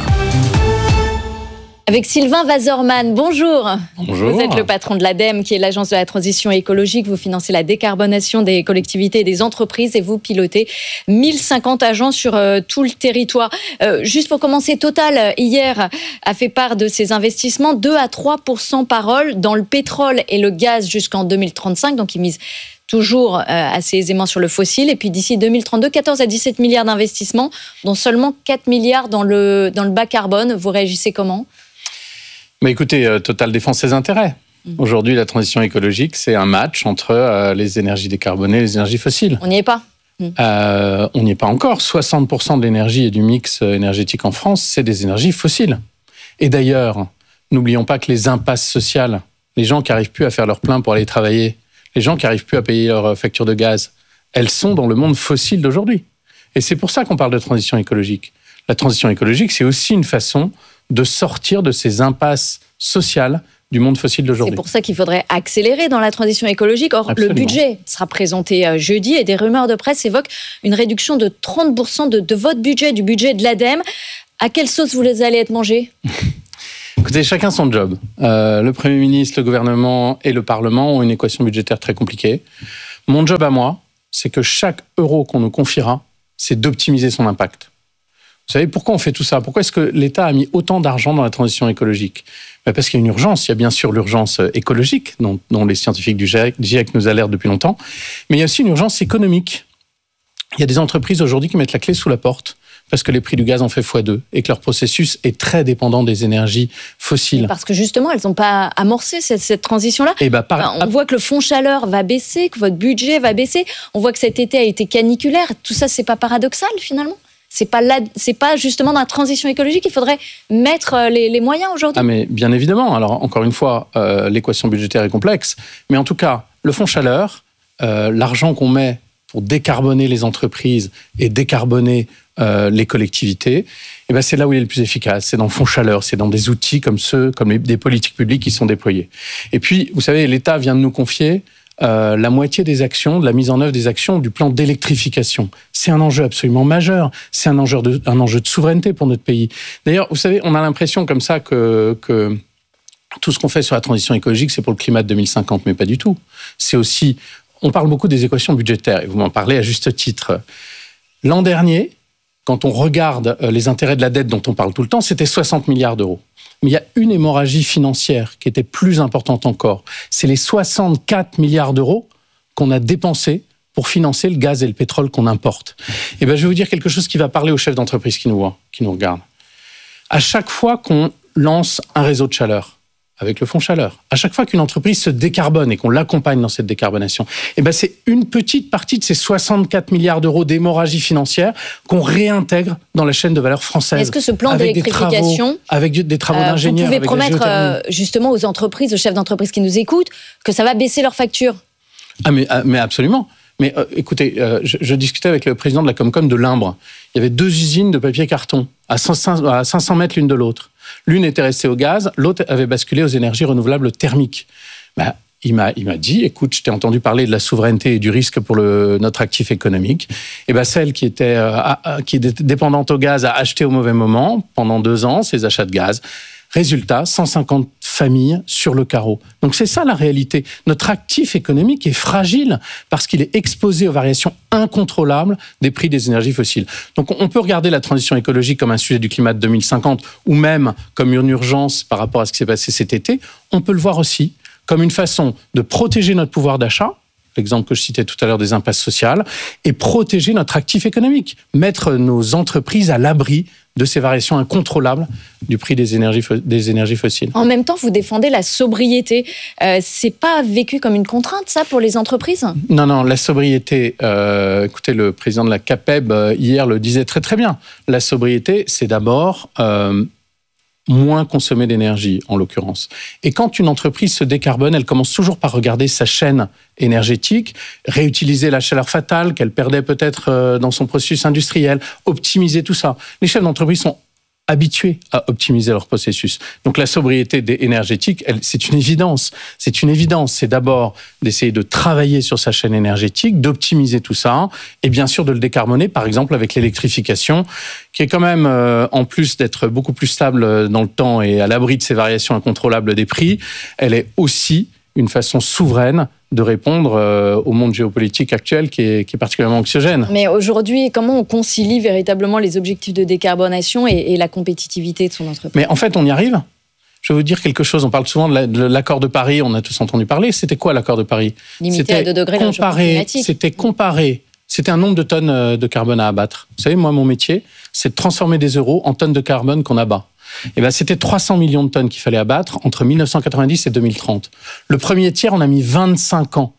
Avec Sylvain Wasserman, bonjour. Bonjour. Vous êtes le patron de l'ADEME, qui est l'agence de la transition écologique. Vous financez la décarbonation des collectivités et des entreprises et vous pilotez 1050 agents sur tout le territoire. Juste pour commencer, Total, hier, a fait part de ses investissements 2 à 3% par an dans le pétrole et le gaz jusqu'en 2035. Donc, ils misent toujours assez aisément sur le fossile. Et puis d'ici 2032, 14 à 17 milliards d'investissements, dont seulement 4 milliards dans le bas carbone. Vous réagissez comment ? Mais écoutez, Total défend ses intérêts. Aujourd'hui, la transition écologique, c'est un match entre les énergies décarbonées et les énergies fossiles. On n'y est pas. On n'y est pas encore. 60% de l'énergie et du mix énergétique en France, c'est des énergies fossiles. Et d'ailleurs, n'oublions pas que les impasses sociales, les gens qui n'arrivent plus à faire leur plein pour aller travailler, les gens qui n'arrivent plus à payer leur facture de gaz, elles sont dans le monde fossile d'aujourd'hui. Et c'est pour ça qu'on parle de transition écologique. La transition écologique, c'est aussi une façon de sortir de ces impasses sociales du monde fossile d'aujourd'hui. C'est pour ça qu'il faudrait accélérer dans la transition écologique. Or, Absolument. Le budget sera présenté jeudi et des rumeurs de presse évoquent une réduction de 30% de votre budget, du budget de l'ADEME. À quelle sauce vous allez être mangés ? Écoutez, chacun son job. Le Premier ministre, le gouvernement et le Parlement ont une équation budgétaire très compliquée. Mon job à moi, c'est que chaque euro qu'on nous confiera, c'est d'optimiser son impact. Vous savez pourquoi on fait tout ça ? Pourquoi est-ce que l'État a mis autant d'argent dans la transition écologique ? Parce qu'il y a une urgence. Il y a bien sûr l'urgence écologique, dont les scientifiques du GIEC nous alertent depuis longtemps, mais il y a aussi une urgence économique. Il y a des entreprises aujourd'hui qui mettent la clé sous la porte parce que les prix du gaz ont fait x2 et que leur processus est très dépendant des énergies fossiles. Parce que justement, elles n'ont pas amorcé cette transition-là. On voit que le fonds chaleur va baisser, que votre budget va baisser. On voit que cet été a été caniculaire. Tout ça, c'est pas paradoxal finalement ? C'est pas justement dans la transition écologique qu'il faudrait mettre les moyens aujourd'hui ? Ah mais bien évidemment. Alors encore une fois, l'équation budgétaire est complexe. Mais en tout cas, le fonds chaleur, l'argent qu'on met pour décarboner les entreprises et décarboner les collectivités, c'est là où il est le plus efficace. C'est dans le fonds chaleur, c'est dans des outils comme des politiques publiques qui sont déployées. Et puis, vous savez, l'État vient de nous confier la moitié des actions, de la mise en œuvre des actions du plan d'électrification. C'est un enjeu absolument majeur. C'est un enjeu de souveraineté pour notre pays. D'ailleurs, vous savez, on a l'impression comme ça que tout ce qu'on fait sur la transition écologique, c'est pour le climat de 2050, mais pas du tout. C'est aussi... On parle beaucoup des équations budgétaires, et vous m'en parlez à juste titre. L'an dernier, quand on regarde les intérêts de la dette dont on parle tout le temps, c'était 60 milliards d'euros. Mais il y a une hémorragie financière qui était plus importante encore. C'est les 64 milliards d'euros qu'on a dépensés pour financer le gaz et le pétrole qu'on importe. Je vais vous dire quelque chose qui va parler aux chefs d'entreprise qui nous voient, qui nous regardent. À chaque fois qu'on lance un réseau de chaleur, avec le fonds chaleur, à chaque fois qu'une entreprise se décarbone et qu'on l'accompagne dans cette décarbonation, c'est une petite partie de ces 64 milliards d'euros d'hémorragie financière qu'on réintègre dans la chaîne de valeur française. Est-ce que ce plan d'électrification, avec des travaux d'ingénieurs, vous pouvez promettre justement aux entreprises, aux chefs d'entreprise qui nous écoutent, que ça va baisser leurs factures ? Mais absolument. Mais écoutez, je discutais avec le président de la Comcom de Limbre. Il y avait 2 usines de papier carton à 500 mètres l'une de l'autre. L'une était restée au gaz, l'autre avait basculé aux énergies renouvelables thermiques. Il m'a dit, écoute, je t'ai entendu parler de la souveraineté et du risque pour notre actif économique. Celle qui était dépendante au gaz a acheté au mauvais moment, pendant 2 ans, ses achats de gaz. Résultat, 150 familles sur le carreau. Donc c'est ça la réalité. Notre actif économique est fragile parce qu'il est exposé aux variations incontrôlables des prix des énergies fossiles. Donc on peut regarder la transition écologique comme un sujet du climat de 2050 ou même comme une urgence par rapport à ce qui s'est passé cet été. On peut le voir aussi comme une façon de protéger notre pouvoir d'achat, l'exemple que je citais tout à l'heure des impasses sociales, et protéger notre actif économique, mettre nos entreprises à l'abri de ces variations incontrôlables du prix des énergies fossiles. En même temps, vous défendez la sobriété. C'est pas vécu comme une contrainte, ça, pour les entreprises ? Non, la sobriété, écoutez, le président de la CAPEB, hier, le disait très très bien. La sobriété, c'est d'abord moins consommer d'énergie, en l'occurrence. Et quand une entreprise se décarbone, elle commence toujours par regarder sa chaîne énergétique, réutiliser la chaleur fatale qu'elle perdait peut-être dans son processus industriel, optimiser tout ça. Les chefs d'entreprise sont habitués à optimiser leur processus. Donc la sobriété énergétique, c'est une évidence. C'est une évidence. C'est d'abord d'essayer de travailler sur sa chaîne énergétique, d'optimiser tout ça, et bien sûr de le décarboner, par exemple avec l'électrification, qui est quand même, en plus d'être beaucoup plus stable dans le temps et à l'abri de ces variations incontrôlables des prix, elle est aussi une façon souveraine de répondre au monde géopolitique actuel qui est particulièrement anxiogène. Mais aujourd'hui, comment on concilie véritablement les objectifs de décarbonation et la compétitivité de son entreprise ? Mais en fait, on y arrive. Je vais vous dire quelque chose. On parle souvent de l'accord de Paris. On a tous entendu parler. C'était quoi l'accord de Paris ? Limité à 2 degrés le réchauffement climatique. C'était un nombre de tonnes de carbone à abattre. Vous savez, moi, mon métier, c'est de transformer des euros en tonnes de carbone qu'on abat. C'était 300 millions de tonnes qu'il fallait abattre entre 1990 et 2030. Le premier tiers, on a mis 25 ans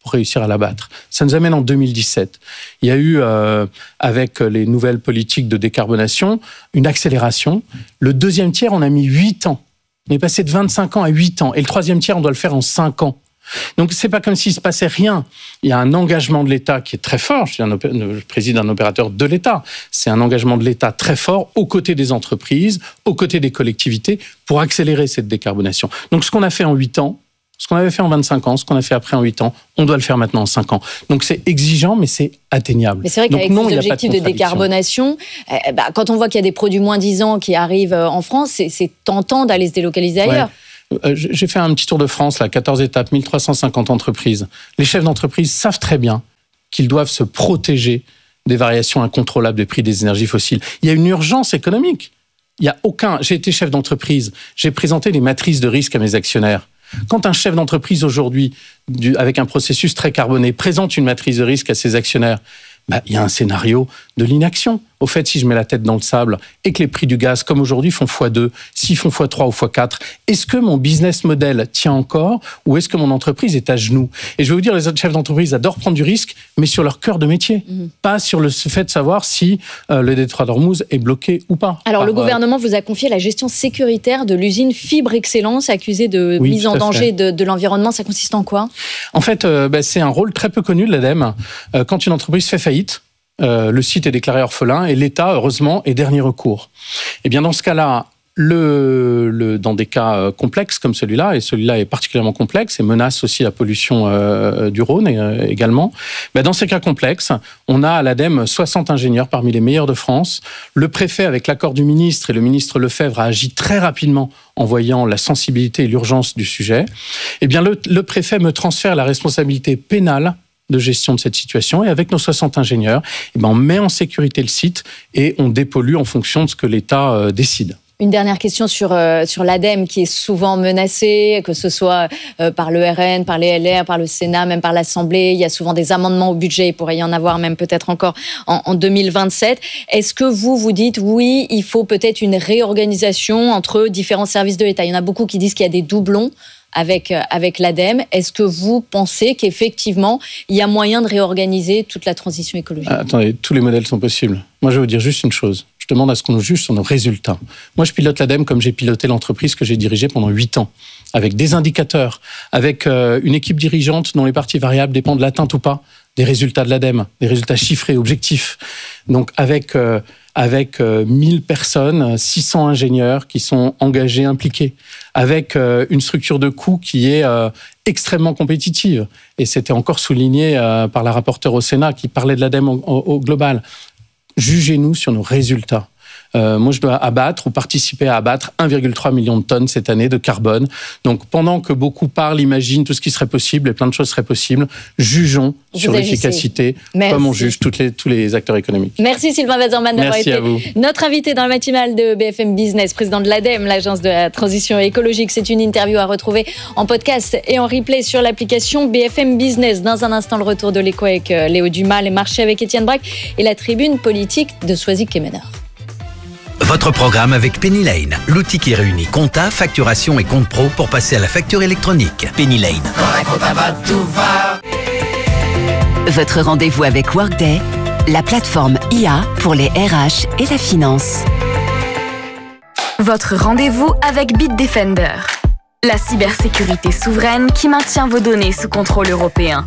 pour réussir à l'abattre. Ça nous amène en 2017. Il y a eu, avec les nouvelles politiques de décarbonation, une accélération. Le deuxième tiers, on a mis 8 ans. On est passé de 25 ans à 8 ans. Et le troisième tiers, on doit le faire en 5 ans. Donc, c'est pas comme s'il se passait rien. Il y a un engagement de l'État qui est très fort. Je préside un opérateur de l'État. C'est un engagement de l'État très fort aux côtés des entreprises, aux côtés des collectivités pour accélérer cette décarbonation. Donc, ce qu'on a fait en 8 ans, ce qu'on avait fait en 25 ans, ce qu'on a fait après en 8 ans, on doit le faire maintenant en 5 ans. Donc, c'est exigeant, mais c'est atteignable. Mais c'est vrai qu'avec ces objectifs de décarbonation, quand on voit qu'il y a des produits moins 10 ans qui arrivent en France, c'est tentant d'aller se délocaliser ailleurs. Ouais. J'ai fait un petit tour de France, là, 14 étapes, 1350 entreprises. Les chefs d'entreprise savent très bien qu'ils doivent se protéger des variations incontrôlables des prix des énergies fossiles. Il y a une urgence économique. Il y a aucun... J'ai été chef d'entreprise, j'ai présenté les matrices de risque à mes actionnaires. Quand un chef d'entreprise aujourd'hui, avec un processus très carboné, présente une matrice de risque à ses actionnaires, il y a un scénario de l'inaction. Au fait, si je mets la tête dans le sable et que les prix du gaz, comme aujourd'hui, font x2, s'ils font x3 ou x4, est-ce que mon business model tient encore ou est-ce que mon entreprise est à genoux? Et je vais vous dire, les autres chefs d'entreprise adorent prendre du risque, mais sur leur cœur de métier, pas sur le fait de savoir si le détroit d'Ormuz est bloqué ou pas. Alors, le gouvernement vous a confié la gestion sécuritaire de l'usine Fibre Excellence, accusée de mise en danger de l'environnement. Ça consiste en quoi? En fait, c'est un rôle très peu connu de l'ADEME. Quand une entreprise fait faillite, le site est déclaré orphelin et l'État, heureusement, est dernier recours. Et bien dans ce cas-là, dans des cas complexes comme celui-là, et celui-là est particulièrement complexe et menace aussi la pollution du Rhône également, dans ces cas complexes, on a à l'ADEME 60 ingénieurs parmi les meilleurs de France. Le préfet, avec l'accord du ministre, et le ministre Lefebvre a agi très rapidement en voyant la sensibilité et l'urgence du sujet. Eh bien, le préfet me transfère la responsabilité pénale de gestion de cette situation, et avec nos 60 ingénieurs, on met en sécurité le site et on dépollue en fonction de ce que l'État décide. Une dernière question sur l'ADEME qui est souvent menacée, que ce soit par le RN, par les LR, par le Sénat, même par l'Assemblée. Il y a souvent des amendements au budget, il pourrait y en avoir même peut-être encore en 2027. Est-ce que vous dites, oui, il faut peut-être une réorganisation entre différents services de l'État? Il y en a beaucoup qui disent qu'il y a des doublons avec l'ADEME. Est-ce que vous pensez qu'effectivement, il y a moyen de réorganiser toute la transition écologique? Attendez, tous les modèles sont possibles. Moi, je vais vous dire juste une chose. Je demande à ce qu'on nous juge sur nos résultats. Moi, je pilote l'ADEME comme j'ai piloté l'entreprise que j'ai dirigée pendant 8 ans, avec des indicateurs, avec une équipe dirigeante dont les parties variables dépendent de l'atteinte ou pas des résultats de l'ADEME, des résultats chiffrés, objectifs. Donc, avec 1000 personnes, 600 ingénieurs qui sont engagés, impliqués, avec une structure de coûts qui est extrêmement compétitive. Et c'était encore souligné par la rapporteure au Sénat qui parlait de l'ADEME au global. Jugez-nous sur nos résultats. Moi, je dois abattre ou participer à abattre 1,3 million de tonnes cette année de carbone. Donc, pendant que beaucoup parlent, imaginent tout ce qui serait possible, et plein de choses seraient possibles, jugeons sur l'efficacité, comme on juge tous les acteurs économiques. Merci Sylvain Wazerman d'avoir été notre invité dans le matinal de BFM Business, président de l'ADEME, l'agence de la transition écologique. C'est une interview à retrouver en podcast et en replay sur l'application BFM Business. Dans un instant, le retour de l'écho avec Léo Dumas, les marchés avec Étienne Braque et la tribune politique de Soisy-Kemener. Votre programme avec Penny Lane, l'outil qui réunit compta, facturation et compte pro pour passer à la facture électronique. Penny Lane. Votre rendez-vous avec Workday, la plateforme IA pour les RH et la finance. Votre rendez-vous avec Bitdefender, la cybersécurité souveraine qui maintient vos données sous contrôle européen.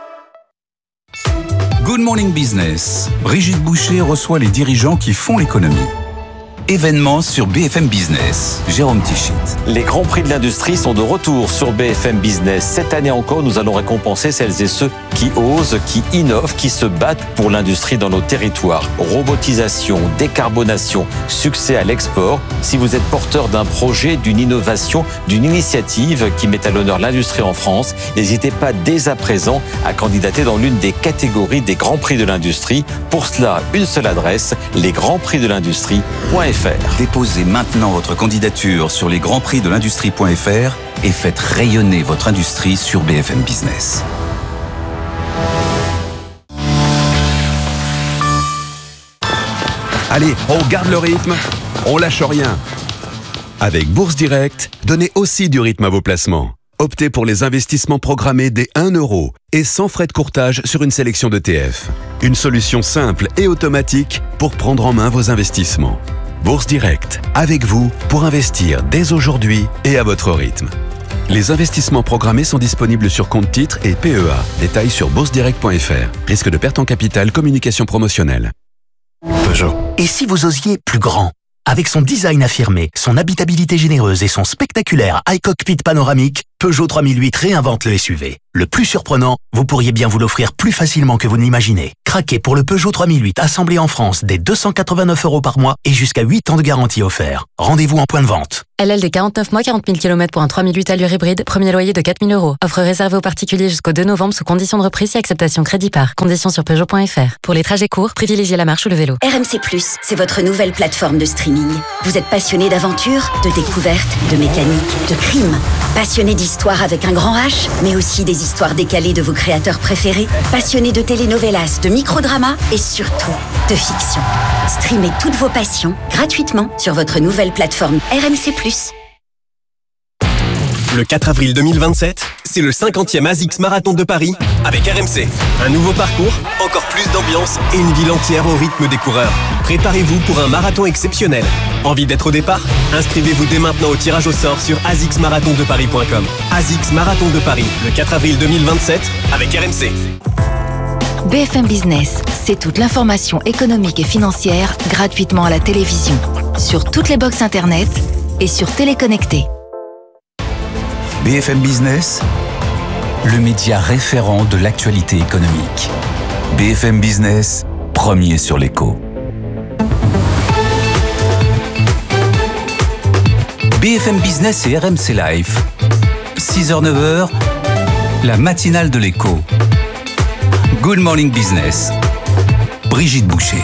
Good Morning Business. Brigitte Boucher reçoit les dirigeants qui font l'économie. Événements sur BFM Business. Jérôme Tichit. Les grands prix de l'industrie sont de retour sur BFM Business. Cette année encore, nous allons récompenser celles et ceux qui osent, qui innovent, qui se battent pour l'industrie dans nos territoires. Robotisation, décarbonation, succès à l'export. Si vous êtes porteur d'un projet, d'une innovation, d'une initiative qui met à l'honneur l'industrie en France, n'hésitez pas dès à présent à candidater dans l'une des catégories des grands prix de l'industrie. Pour cela, une seule adresse, lesgrandsprixdelindustrie.fr. Déposez maintenant votre candidature sur lesgrandsprixdelindustrie.fr et faites rayonner votre industrie sur BFM Business. Allez, on garde le rythme, on lâche rien. Avec Bourse Direct, donnez aussi du rythme à vos placements. optez pour les investissements programmés dès 1 € et sans frais de courtage sur une sélection d'ETF. Une solution simple et automatique pour prendre en main vos investissements. Bourse Direct, avec vous pour investir dès aujourd'hui et à votre rythme. Les investissements programmés sont disponibles sur compte titres et PEA. Détails sur boursedirect.fr. Risque de perte en capital, communication promotionnelle. Peugeot. Et si vous osiez plus grand ? Avec son design affirmé, son habitabilité généreuse et son spectaculaire iCockpit panoramique, Peugeot 3008 réinvente le SUV. Le plus surprenant, vous pourriez bien vous l'offrir plus facilement que vous ne l'imaginez. Craquez pour le Peugeot 3008 assemblé en France dès 289 € par mois et jusqu'à 8 ans de garantie offert. Rendez-vous en point de vente. LLD 49 mois, 40 000 km pour un 3008 allure hybride, premier loyer de 4 000 €. Offre réservée aux particuliers jusqu'au 2 novembre sous conditions de reprise et acceptation crédit par. Conditions sur Peugeot.fr. Pour les trajets courts, privilégiez la marche ou le vélo. RMC+, c'est votre nouvelle plateforme de streaming. Vous êtes passionné d'aventure, de découverte, de mécanique, de crime. Passionné d'histoire avec un grand H, mais aussi des histoires décalées de vos créateurs préférés. Passionné de telenovelas, de microdramas et surtout de fiction. Streamez toutes vos passions gratuitement sur votre nouvelle plateforme RMC+. Le 4 avril 2027, c'est le 50e ASICS Marathon de Paris avec RMC. Un nouveau parcours, encore plus d'ambiance et une ville entière au rythme des coureurs. Préparez-vous pour un marathon exceptionnel. Envie d'être au départ ? Inscrivez-vous dès maintenant au tirage au sort sur asicsmarathondeparis.com. ASICS Marathon de Paris, le 4 avril 2027 avec RMC. BFM Business, c'est toute l'information économique et financière gratuitement à la télévision, sur toutes les box internet et sur Téléconnecté. BFM Business, le média référent de l'actualité économique. BFM Business, premier sur l'écho. BFM Business et RMC Live. 6h-9h, la matinale de l'écho. Good Morning Business. Brigitte Boucher.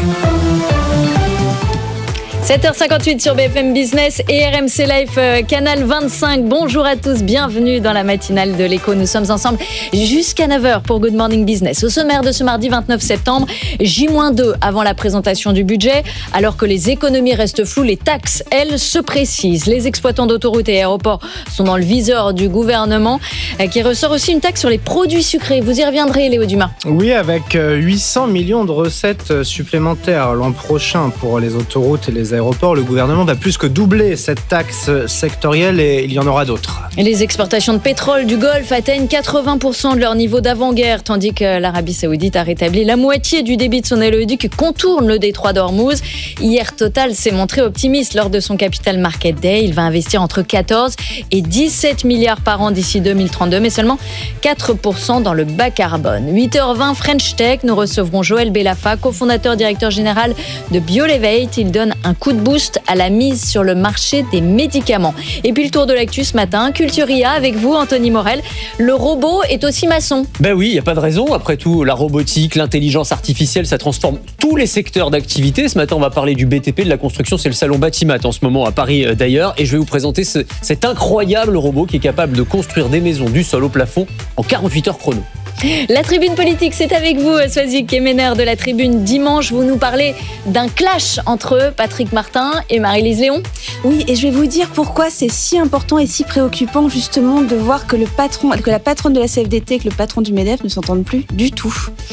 7h58 sur BFM Business et RMC Live, Canal 25. Bonjour à tous, bienvenue dans la matinale de l'écho. Nous sommes ensemble jusqu'à 9h pour Good Morning Business. Au sommaire de ce mardi 29 septembre, J-2 avant la présentation du budget. Alors que les économies restent floues, les taxes, elles, se précisent. Les exploitants d'autoroutes et aéroports sont dans le viseur du gouvernement, qui ressort aussi une taxe sur les produits sucrés. Vous y reviendrez, Léo Dumas. Oui, avec 800 millions de recettes supplémentaires l'an prochain pour les autoroutes et les aéroports, le gouvernement va plus que doubler cette taxe sectorielle et il y en aura d'autres. Et les exportations de pétrole du Golfe atteignent 80% de leur niveau d'avant-guerre, tandis que l'Arabie Saoudite a rétabli la moitié du débit de son oléoduc qui contourne le détroit d'Ormuz. Hier, Total s'est montré optimiste lors de son Capital Market Day. Il va investir entre 14 et 17 milliards par an d'ici 2032, mais seulement 4% dans le bas carbone. 8h20, French Tech, nous recevrons Joël Bellafa, cofondateur directeur général de BioLevate. Il donne un coup de boost à la mise sur le marché des médicaments. Et puis le tour de l'actu ce matin, Culturia avec vous, Anthony Morel. Le robot est aussi maçon. Ben oui, il n'y a pas de raison. Après tout, la robotique, l'intelligence artificielle, ça transforme tous les secteurs d'activité. Ce matin, on va parler du BTP, de la construction. C'est le salon Batimat en ce moment à Paris d'ailleurs. Et je vais vous présenter cet incroyable robot qui est capable de construire des maisons du sol au plafond en 48 heures chrono. La tribune politique, c'est avec vous, Swazik Kemener de la tribune. Dimanche, vous nous parlez d'un clash entre Patrick Martin et Marie-Lise Léon. Oui, et je vais vous dire pourquoi c'est si important et si préoccupant justement de voir que la patronne de la CFDT et que le patron du MEDEF ne s'entendent plus du tout.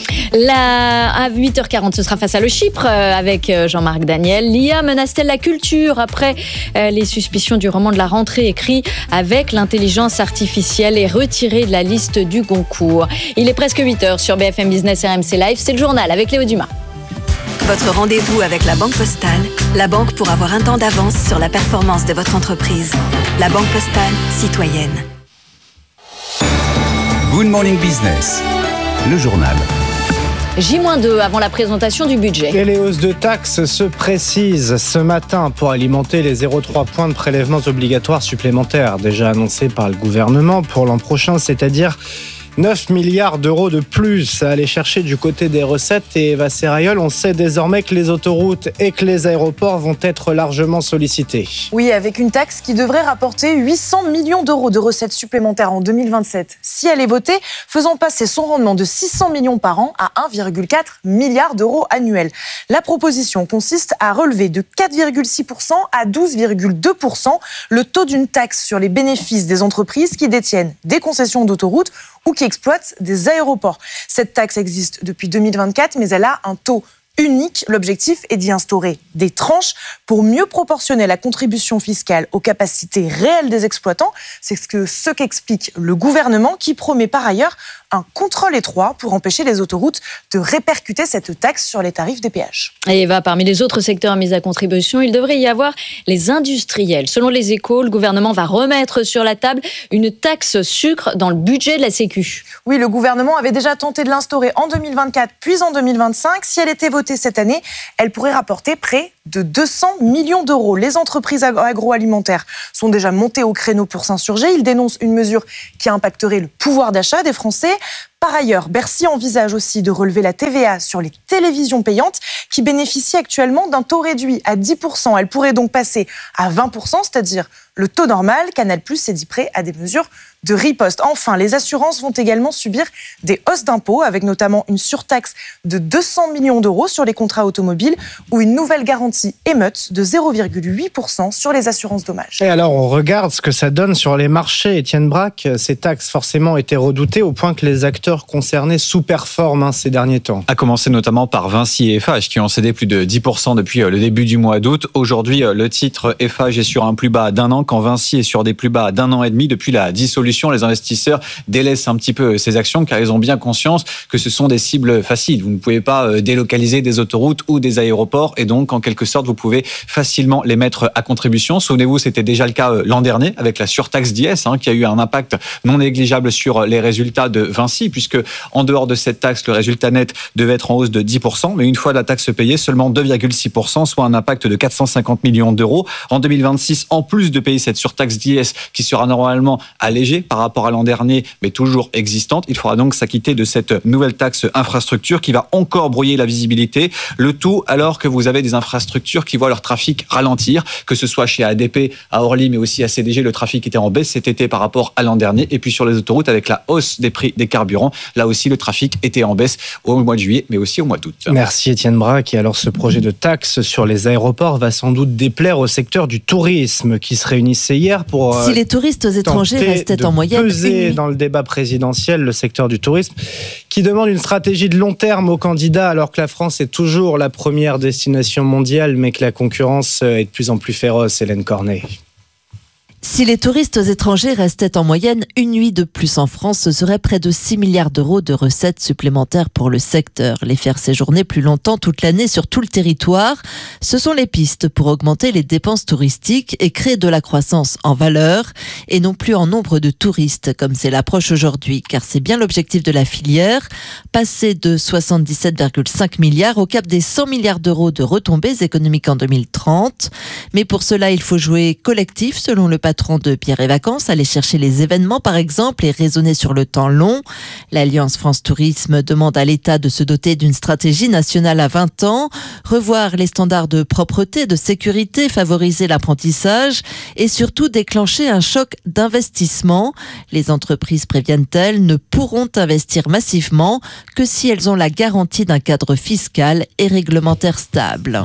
À 8h40, ce sera face à le Chypre avec Jean-Marc Daniel. L'IA menace-t-elle la culture après les suspicions du roman de la rentrée écrit avec l'intelligence artificielle et retiré de la liste du Goncourt? Il est presque 8h sur BFM Business et RMC Live. C'est le journal avec Léo Dumas. Votre rendez-vous avec la Banque Postale, la banque pour avoir un temps d'avance sur la performance de votre entreprise. La Banque Postale, citoyenne. Good Morning Business, le journal. J-2 avant la présentation du budget. Et les hausses de taxes se précisent ce matin pour alimenter les 0,3 points de prélèvements obligatoires supplémentaires déjà annoncés par le gouvernement pour l'an prochain, c'est-à-dire 9 milliards d'euros de plus à aller chercher du côté des recettes. Et Eva Serrayol, on sait désormais que les autoroutes et que les aéroports vont être largement sollicités. Oui, avec une taxe qui devrait rapporter 800 millions d'euros de recettes supplémentaires en 2027. Si elle est votée, faisant passer son rendement de 600 millions par an à 1,4 milliard d'euros annuels. La proposition consiste à relever de 4,6% à 12,2% le taux d'une taxe sur les bénéfices des entreprises qui détiennent des concessions d'autoroutes ou qui exploitent des aéroports. Cette taxe existe depuis 2024, mais elle a un taux unique. L'objectif est d'y instaurer des tranches pour mieux proportionner la contribution fiscale aux capacités réelles des exploitants. C'est ce qu'explique le gouvernement, qui promet par ailleurs un contrôle étroit pour empêcher les autoroutes de répercuter cette taxe sur les tarifs des péages. Et Eva, parmi les autres secteurs mis à contribution, il devrait y avoir les industriels. Selon les Échos, le gouvernement va remettre sur la table une taxe sucre dans le budget de la Sécu. Oui, le gouvernement avait déjà tenté de l'instaurer en 2024 puis en 2025. Si elle était votée cette année, elle pourrait rapporter près de 200 millions d'euros. Les entreprises agroalimentaires sont déjà montées au créneau pour s'insurger. Ils dénoncent une mesure qui impacterait le pouvoir d'achat des Français. Par ailleurs, Bercy envisage aussi de relever la TVA sur les télévisions payantes qui bénéficient actuellement d'un taux réduit à 10%. Elle pourrait donc passer à 20%, c'est-à-dire le taux normal. Canal+ s'est dit prêt à des mesures de riposte. Enfin, les assurances vont également subir des hausses d'impôts, avec notamment une surtaxe de 200 millions d'euros sur les contrats automobiles ou une nouvelle garantie émeute de 0,8% sur les assurances dommages. Et alors, on regarde ce que ça donne sur les marchés. Étienne Braque, ces taxes forcément étaient redoutées au point que les acteurs concernés sous-performent ces derniers temps. À commencer notamment par Vinci et Eiffage qui ont cédé plus de 10% depuis le début du mois d'août. Aujourd'hui, le titre Eiffage est sur un plus bas d'1 an, quand Vinci est sur des plus bas d'1 an et demi depuis la dissolution. Les investisseurs délaissent un petit peu ces actions car ils ont bien conscience que ce sont des cibles faciles. Vous ne pouvez pas délocaliser des autoroutes ou des aéroports et donc en quelque sorte vous pouvez facilement les mettre à contribution. Souvenez-vous, c'était déjà le cas l'an dernier avec la surtaxe d'IS qui a eu un impact non négligeable sur les résultats de Vinci, puisque en dehors de cette taxe, le résultat net devait être en hausse de 10%, mais une fois la taxe payée, seulement 2,6%, soit un impact de 450 millions d'euros. En 2026, en plus de payer cette surtaxe d'IS qui sera normalement allégée par rapport à l'an dernier, mais toujours existante, il faudra donc s'acquitter de cette nouvelle taxe infrastructure qui va encore brouiller la visibilité. Le tout alors que vous avez des infrastructures qui voient leur trafic ralentir, que ce soit chez ADP, à Orly, mais aussi à CDG, le trafic était en baisse cet été par rapport à l'an dernier. Et puis sur les autoroutes, avec la hausse des prix des carburants, là aussi le trafic était en baisse au mois de juillet, mais aussi au mois d'août. Merci Étienne Braque. Et alors ce projet de taxe sur les aéroports va sans doute déplaire au secteur du tourisme qui se réunissait hier pour si les touristes étrangers restaient en moyenne peser dans le débat présidentiel, le secteur du tourisme qui demande une stratégie de long terme aux candidats alors que la France est toujours la première destination mondiale mais que la concurrence est de plus en plus féroce. Hélène Cornet. Si les touristes étrangers restaient en moyenne une nuit de plus en France, ce serait près de 6 milliards d'euros de recettes supplémentaires pour le secteur. Les faire séjourner plus longtemps toute l'année sur tout le territoire, ce sont les pistes pour augmenter les dépenses touristiques et créer de la croissance en valeur et non plus en nombre de touristes, comme c'est l'approche aujourd'hui. Car c'est bien l'objectif de la filière, passer de 77,5 milliards au cap des 100 milliards d'euros de retombées économiques en 2030. Mais pour cela, il faut jouer collectif, selon le patron de Pierre et Vacances, aller chercher les événements par exemple et raisonner sur le temps long. L'Alliance France Tourisme demande à l'État de se doter d'une stratégie nationale à 20 ans, revoir les standards de propreté, de sécurité, favoriser l'apprentissage et surtout déclencher un choc d'investissement. Les entreprises, préviennent-elles, ne pourront investir massivement que si elles ont la garantie d'un cadre fiscal et réglementaire stable.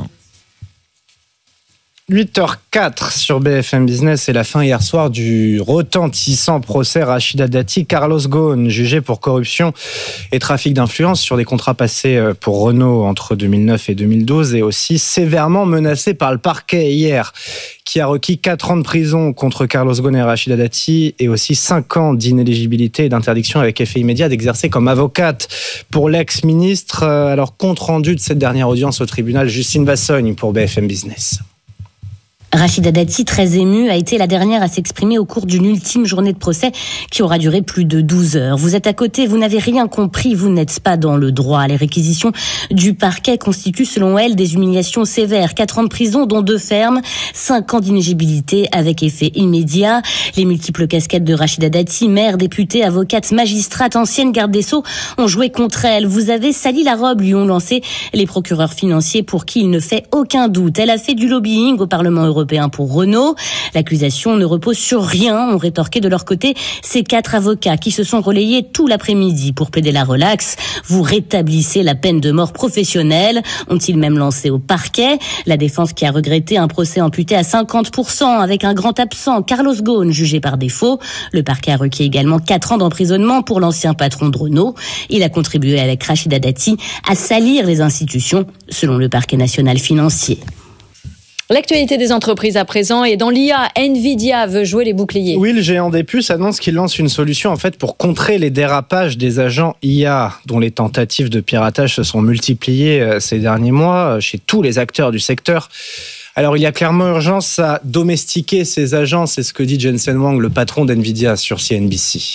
8h04 sur BFM Business, c'est la fin hier soir du retentissant procès Rachida Dati. Carlos Ghosn, jugé pour corruption et trafic d'influence sur des contrats passés pour Renault entre 2009 et 2012 et aussi sévèrement menacé par le parquet hier, qui a requis 4 ans de prison contre Carlos Ghosn et Rachida Dati et aussi 5 ans d'inéligibilité et d'interdiction avec effet immédiat d'exercer comme avocate pour l'ex-ministre. Alors, compte rendu de cette dernière audience au tribunal, Justine Vassogne pour BFM Business. Rachida Dati, très émue, a été la dernière à s'exprimer au cours d'une ultime journée de procès qui aura duré plus de 12 heures. Vous êtes à côté, vous n'avez rien compris, vous n'êtes pas dans le droit. Les réquisitions du parquet constituent selon elle des humiliations sévères. 4 ans de prison, dont 2 fermes, 5 ans d'inéligibilité avec effet immédiat. Les multiples casquettes de Rachida Dati, maire, députée, avocate, magistrate, ancienne garde des Sceaux, ont joué contre elle. Vous avez sali la robe, lui ont lancé les procureurs financiers pour qui il ne fait aucun doute. Elle a fait du lobbying au Parlement européen pour Renault. L'accusation ne repose sur rien, ont rétorqué de leur côté ces 4 avocats qui se sont relayés tout l'après-midi pour plaider la relaxe. Vous rétablissez la peine de mort professionnelle, ont-ils même lancé au parquet. La défense qui a regretté un procès amputé à 50% avec un grand absent, Carlos Ghosn, jugé par défaut. Le parquet a requis également 4 ans d'emprisonnement pour l'ancien patron de Renault. Il a contribué avec Rachida Dati à salir les institutions, selon le parquet national financier. L'actualité des entreprises à présent est dans l'IA. Nvidia veut jouer les boucliers. Oui, le géant des puces annonce qu'il lance une solution en fait pour contrer les dérapages des agents IA, dont les tentatives de piratage se sont multipliées ces derniers mois chez tous les acteurs du secteur. Alors, il y a clairement urgence à domestiquer ces agents, c'est ce que dit Jensen Huang, le patron d'Nvidia sur CNBC.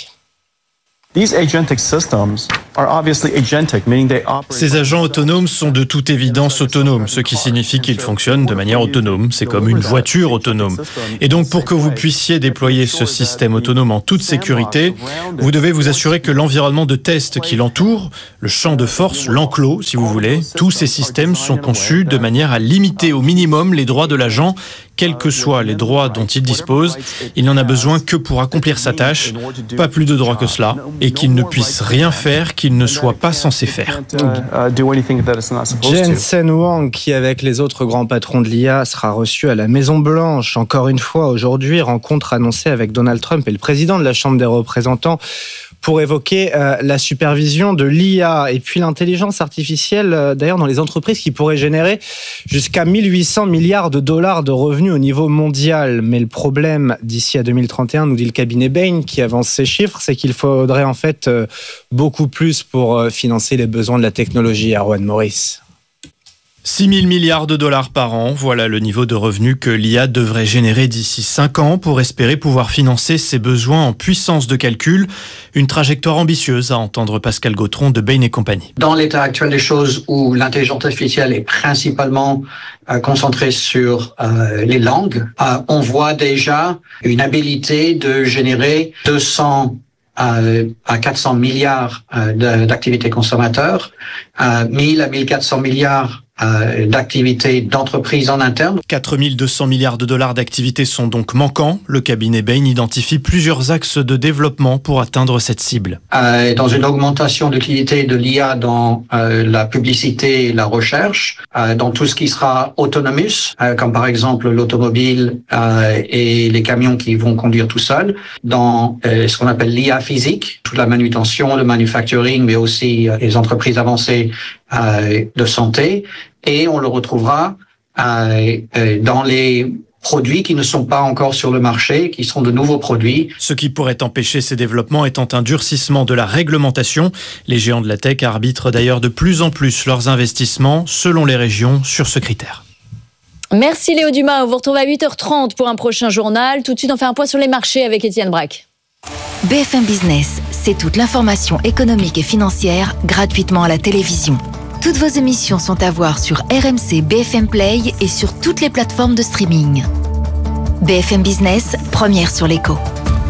Ces agents autonomes sont de toute évidence autonomes, ce qui signifie qu'ils fonctionnent de manière autonome. C'est comme une voiture autonome. Et donc, pour que vous puissiez déployer ce système autonome en toute sécurité, vous devez vous assurer que l'environnement de test qui l'entoure, le champ de force, l'enclos, si vous voulez, tous ces systèmes sont conçus de manière à limiter au minimum les droits de l'agent, quels que soient les droits dont il dispose. Il n'en a besoin que pour accomplir sa tâche, pas plus de droits que cela, et qu'il ne puisse rien faire qu'il ne soit pas censé faire. Jensen Huang, qui avec les autres grands patrons de l'IA sera reçu à la Maison-Blanche, encore une fois aujourd'hui, rencontre annoncée avec Donald Trump et le président de la Chambre des représentants pour évoquer la supervision de l'IA et puis l'intelligence artificielle, d'ailleurs dans les entreprises qui pourraient générer jusqu'à 1800 milliards de dollars de revenus au niveau mondial. Mais le problème d'ici à 2031, nous dit le cabinet Bain qui avance ces chiffres, c'est qu'il faudrait en fait beaucoup plus pour financer les besoins de la technologie. Erwan Morris. 6 000 milliards de dollars par an, voilà le niveau de revenus que l'IA devrait générer d'ici 5 ans pour espérer pouvoir financer ses besoins en puissance de calcul. Une trajectoire ambitieuse à entendre Pascal Gautron de Bain & Compagnie. Dans l'état actuel des choses où l'intelligence artificielle est principalement concentrée sur les langues, on voit déjà une habilité de générer 200 à 400 milliards d'activités consommateurs, 1000 à 1400 milliards d'activités d'entreprises en interne. 4 200 milliards de dollars d'activités sont donc manquants. Le cabinet Bain identifie plusieurs axes de développement pour atteindre cette cible. Dans une augmentation de l'utilité de l'IA dans la publicité et la recherche, dans tout ce qui sera autonomous, comme par exemple l'automobile et les camions qui vont conduire tout seuls, dans ce qu'on appelle l'IA physique, toute la manutention, le manufacturing, mais aussi les entreprises avancées de santé, et on le retrouvera dans les produits qui ne sont pas encore sur le marché, qui sont de nouveaux produits. Ce qui pourrait empêcher ces développements étant un durcissement de la réglementation. Les géants de la tech arbitrent d'ailleurs de plus en plus leurs investissements selon les régions sur ce critère. Merci Léo Dumas, on vous retrouve à 8h30 pour un prochain journal. Tout de suite on fait un point sur les marchés avec Étienne Braque. BFM Business, c'est toute l'information économique et financière gratuitement à la télévision. Toutes vos émissions sont à voir sur RMC, BFM Play et sur toutes les plateformes de streaming. BFM Business, première sur l'écho.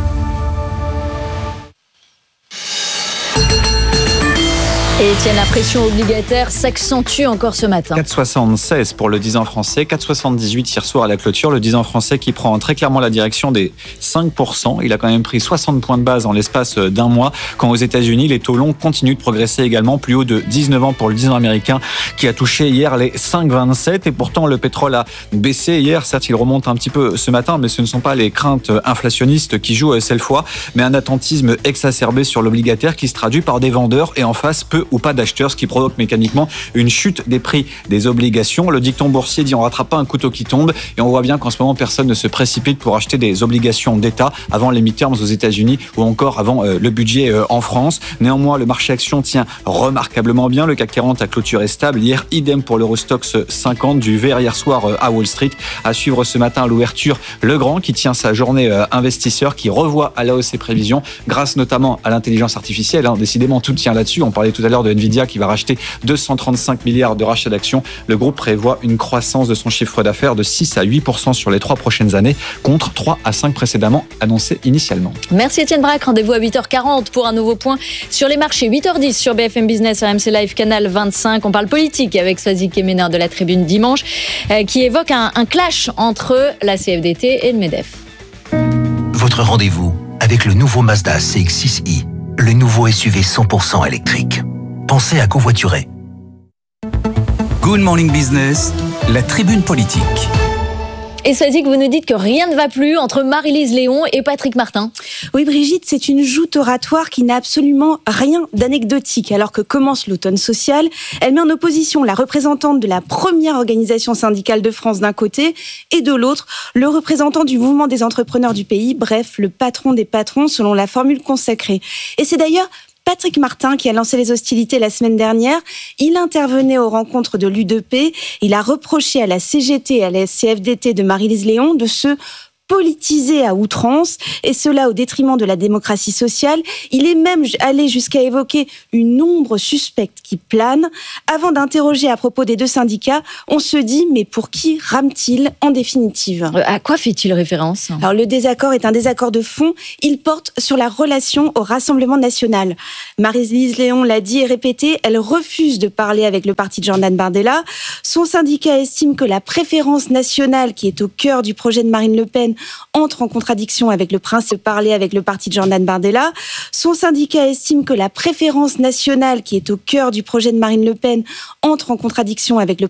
Et Étienne, la pression obligataire s'accentue encore ce matin. 4,76 pour le 10 ans français, 4,78 hier soir à la clôture. Le 10 ans français qui prend très clairement la direction des 5%. Il a quand même pris 60 points de base en l'espace d'un mois. Quand aux États-Unis, les taux longs continuent de progresser également. Plus haut de 19 ans pour le 10 ans américain qui a touché hier les 5,27. Et pourtant, le pétrole a baissé hier. Certes, il remonte un petit peu ce matin, mais ce ne sont pas les craintes inflationnistes qui jouent cette fois, mais un attentisme exacerbé sur l'obligataire qui se traduit par des vendeurs et en face peu ou pas d'acheteurs, ce qui provoque mécaniquement une chute des prix des obligations. Le dicton boursier dit on rattrape pas un couteau qui tombe, et on voit bien qu'en ce moment personne ne se précipite pour acheter des obligations d'État avant les midterms aux États-Unis ou encore avant le budget en France. Néanmoins, le marché action tient remarquablement bien. Le CAC 40 a clôturé stable hier, idem pour l'Eurostoxx 50, du vert hier soir à Wall Street. À suivre ce matin à l'ouverture, Legrand qui tient sa journée investisseur, qui revoit à la hausse ses prévisions grâce notamment à l'intelligence artificielle. Décidément, tout tient là-dessus. On parlait tout à l'heure de Nvidia qui va racheter 235 milliards de rachats d'actions. Le groupe prévoit une croissance de son chiffre d'affaires de 6 à 8% sur les 3 prochaines années, contre 3 à 5 précédemment annoncés initialement. Merci Étienne Braque. Rendez-vous à 8h40 pour un nouveau point sur les marchés. 8h10 sur BFM Business, RMC Live, Canal 25. On parle politique avec Swazik Kemener de la Tribune dimanche, qui évoque un clash entre la CFDT et le MEDEF. Votre rendez-vous avec le nouveau Mazda CX-6i, le nouveau SUV 100% électrique. Pensez à covoiturer. Good Morning Business, la tribune politique. Et Swazik, vous nous dites que rien ne va plus entre Marie-Lise Léon et Patrick Martin. Oui, Brigitte, c'est une joute oratoire qui n'a absolument rien d'anecdotique. Alors que commence l'automne social, elle met en opposition la représentante de la première organisation syndicale de France d'un côté et de l'autre, le représentant du mouvement des entrepreneurs du pays, bref, le patron des patrons selon la formule consacrée. Et c'est d'ailleurs Patrick Martin qui a lancé les hostilités la semaine dernière. Il intervenait aux rencontres de l'U2P. Il a reproché à la CGT et à la CFDT de Marie-Lise Léon de se politisé à outrance, et cela au détriment de la démocratie sociale. Il est même allé jusqu'à évoquer une ombre suspecte qui plane. Avant d'interroger à propos des deux syndicats, on se dit, mais pour qui rame-t-il en définitive ? À quoi fait-il référence ? Alors le désaccord est un désaccord de fond. Il porte sur la relation au Rassemblement national. Marie-Lise Léon l'a dit et répété, elle refuse de parler avec le parti de Jordan Bardella. Son syndicat estime que la préférence nationale, qui est au cœur du projet de Marine Le Pen, entre en contradiction avec le principe de parler avec le parti de Jordan Bardella. Son syndicat estime que la préférence nationale, qui est au cœur du projet de Marine Le Pen, entre en contradiction avec le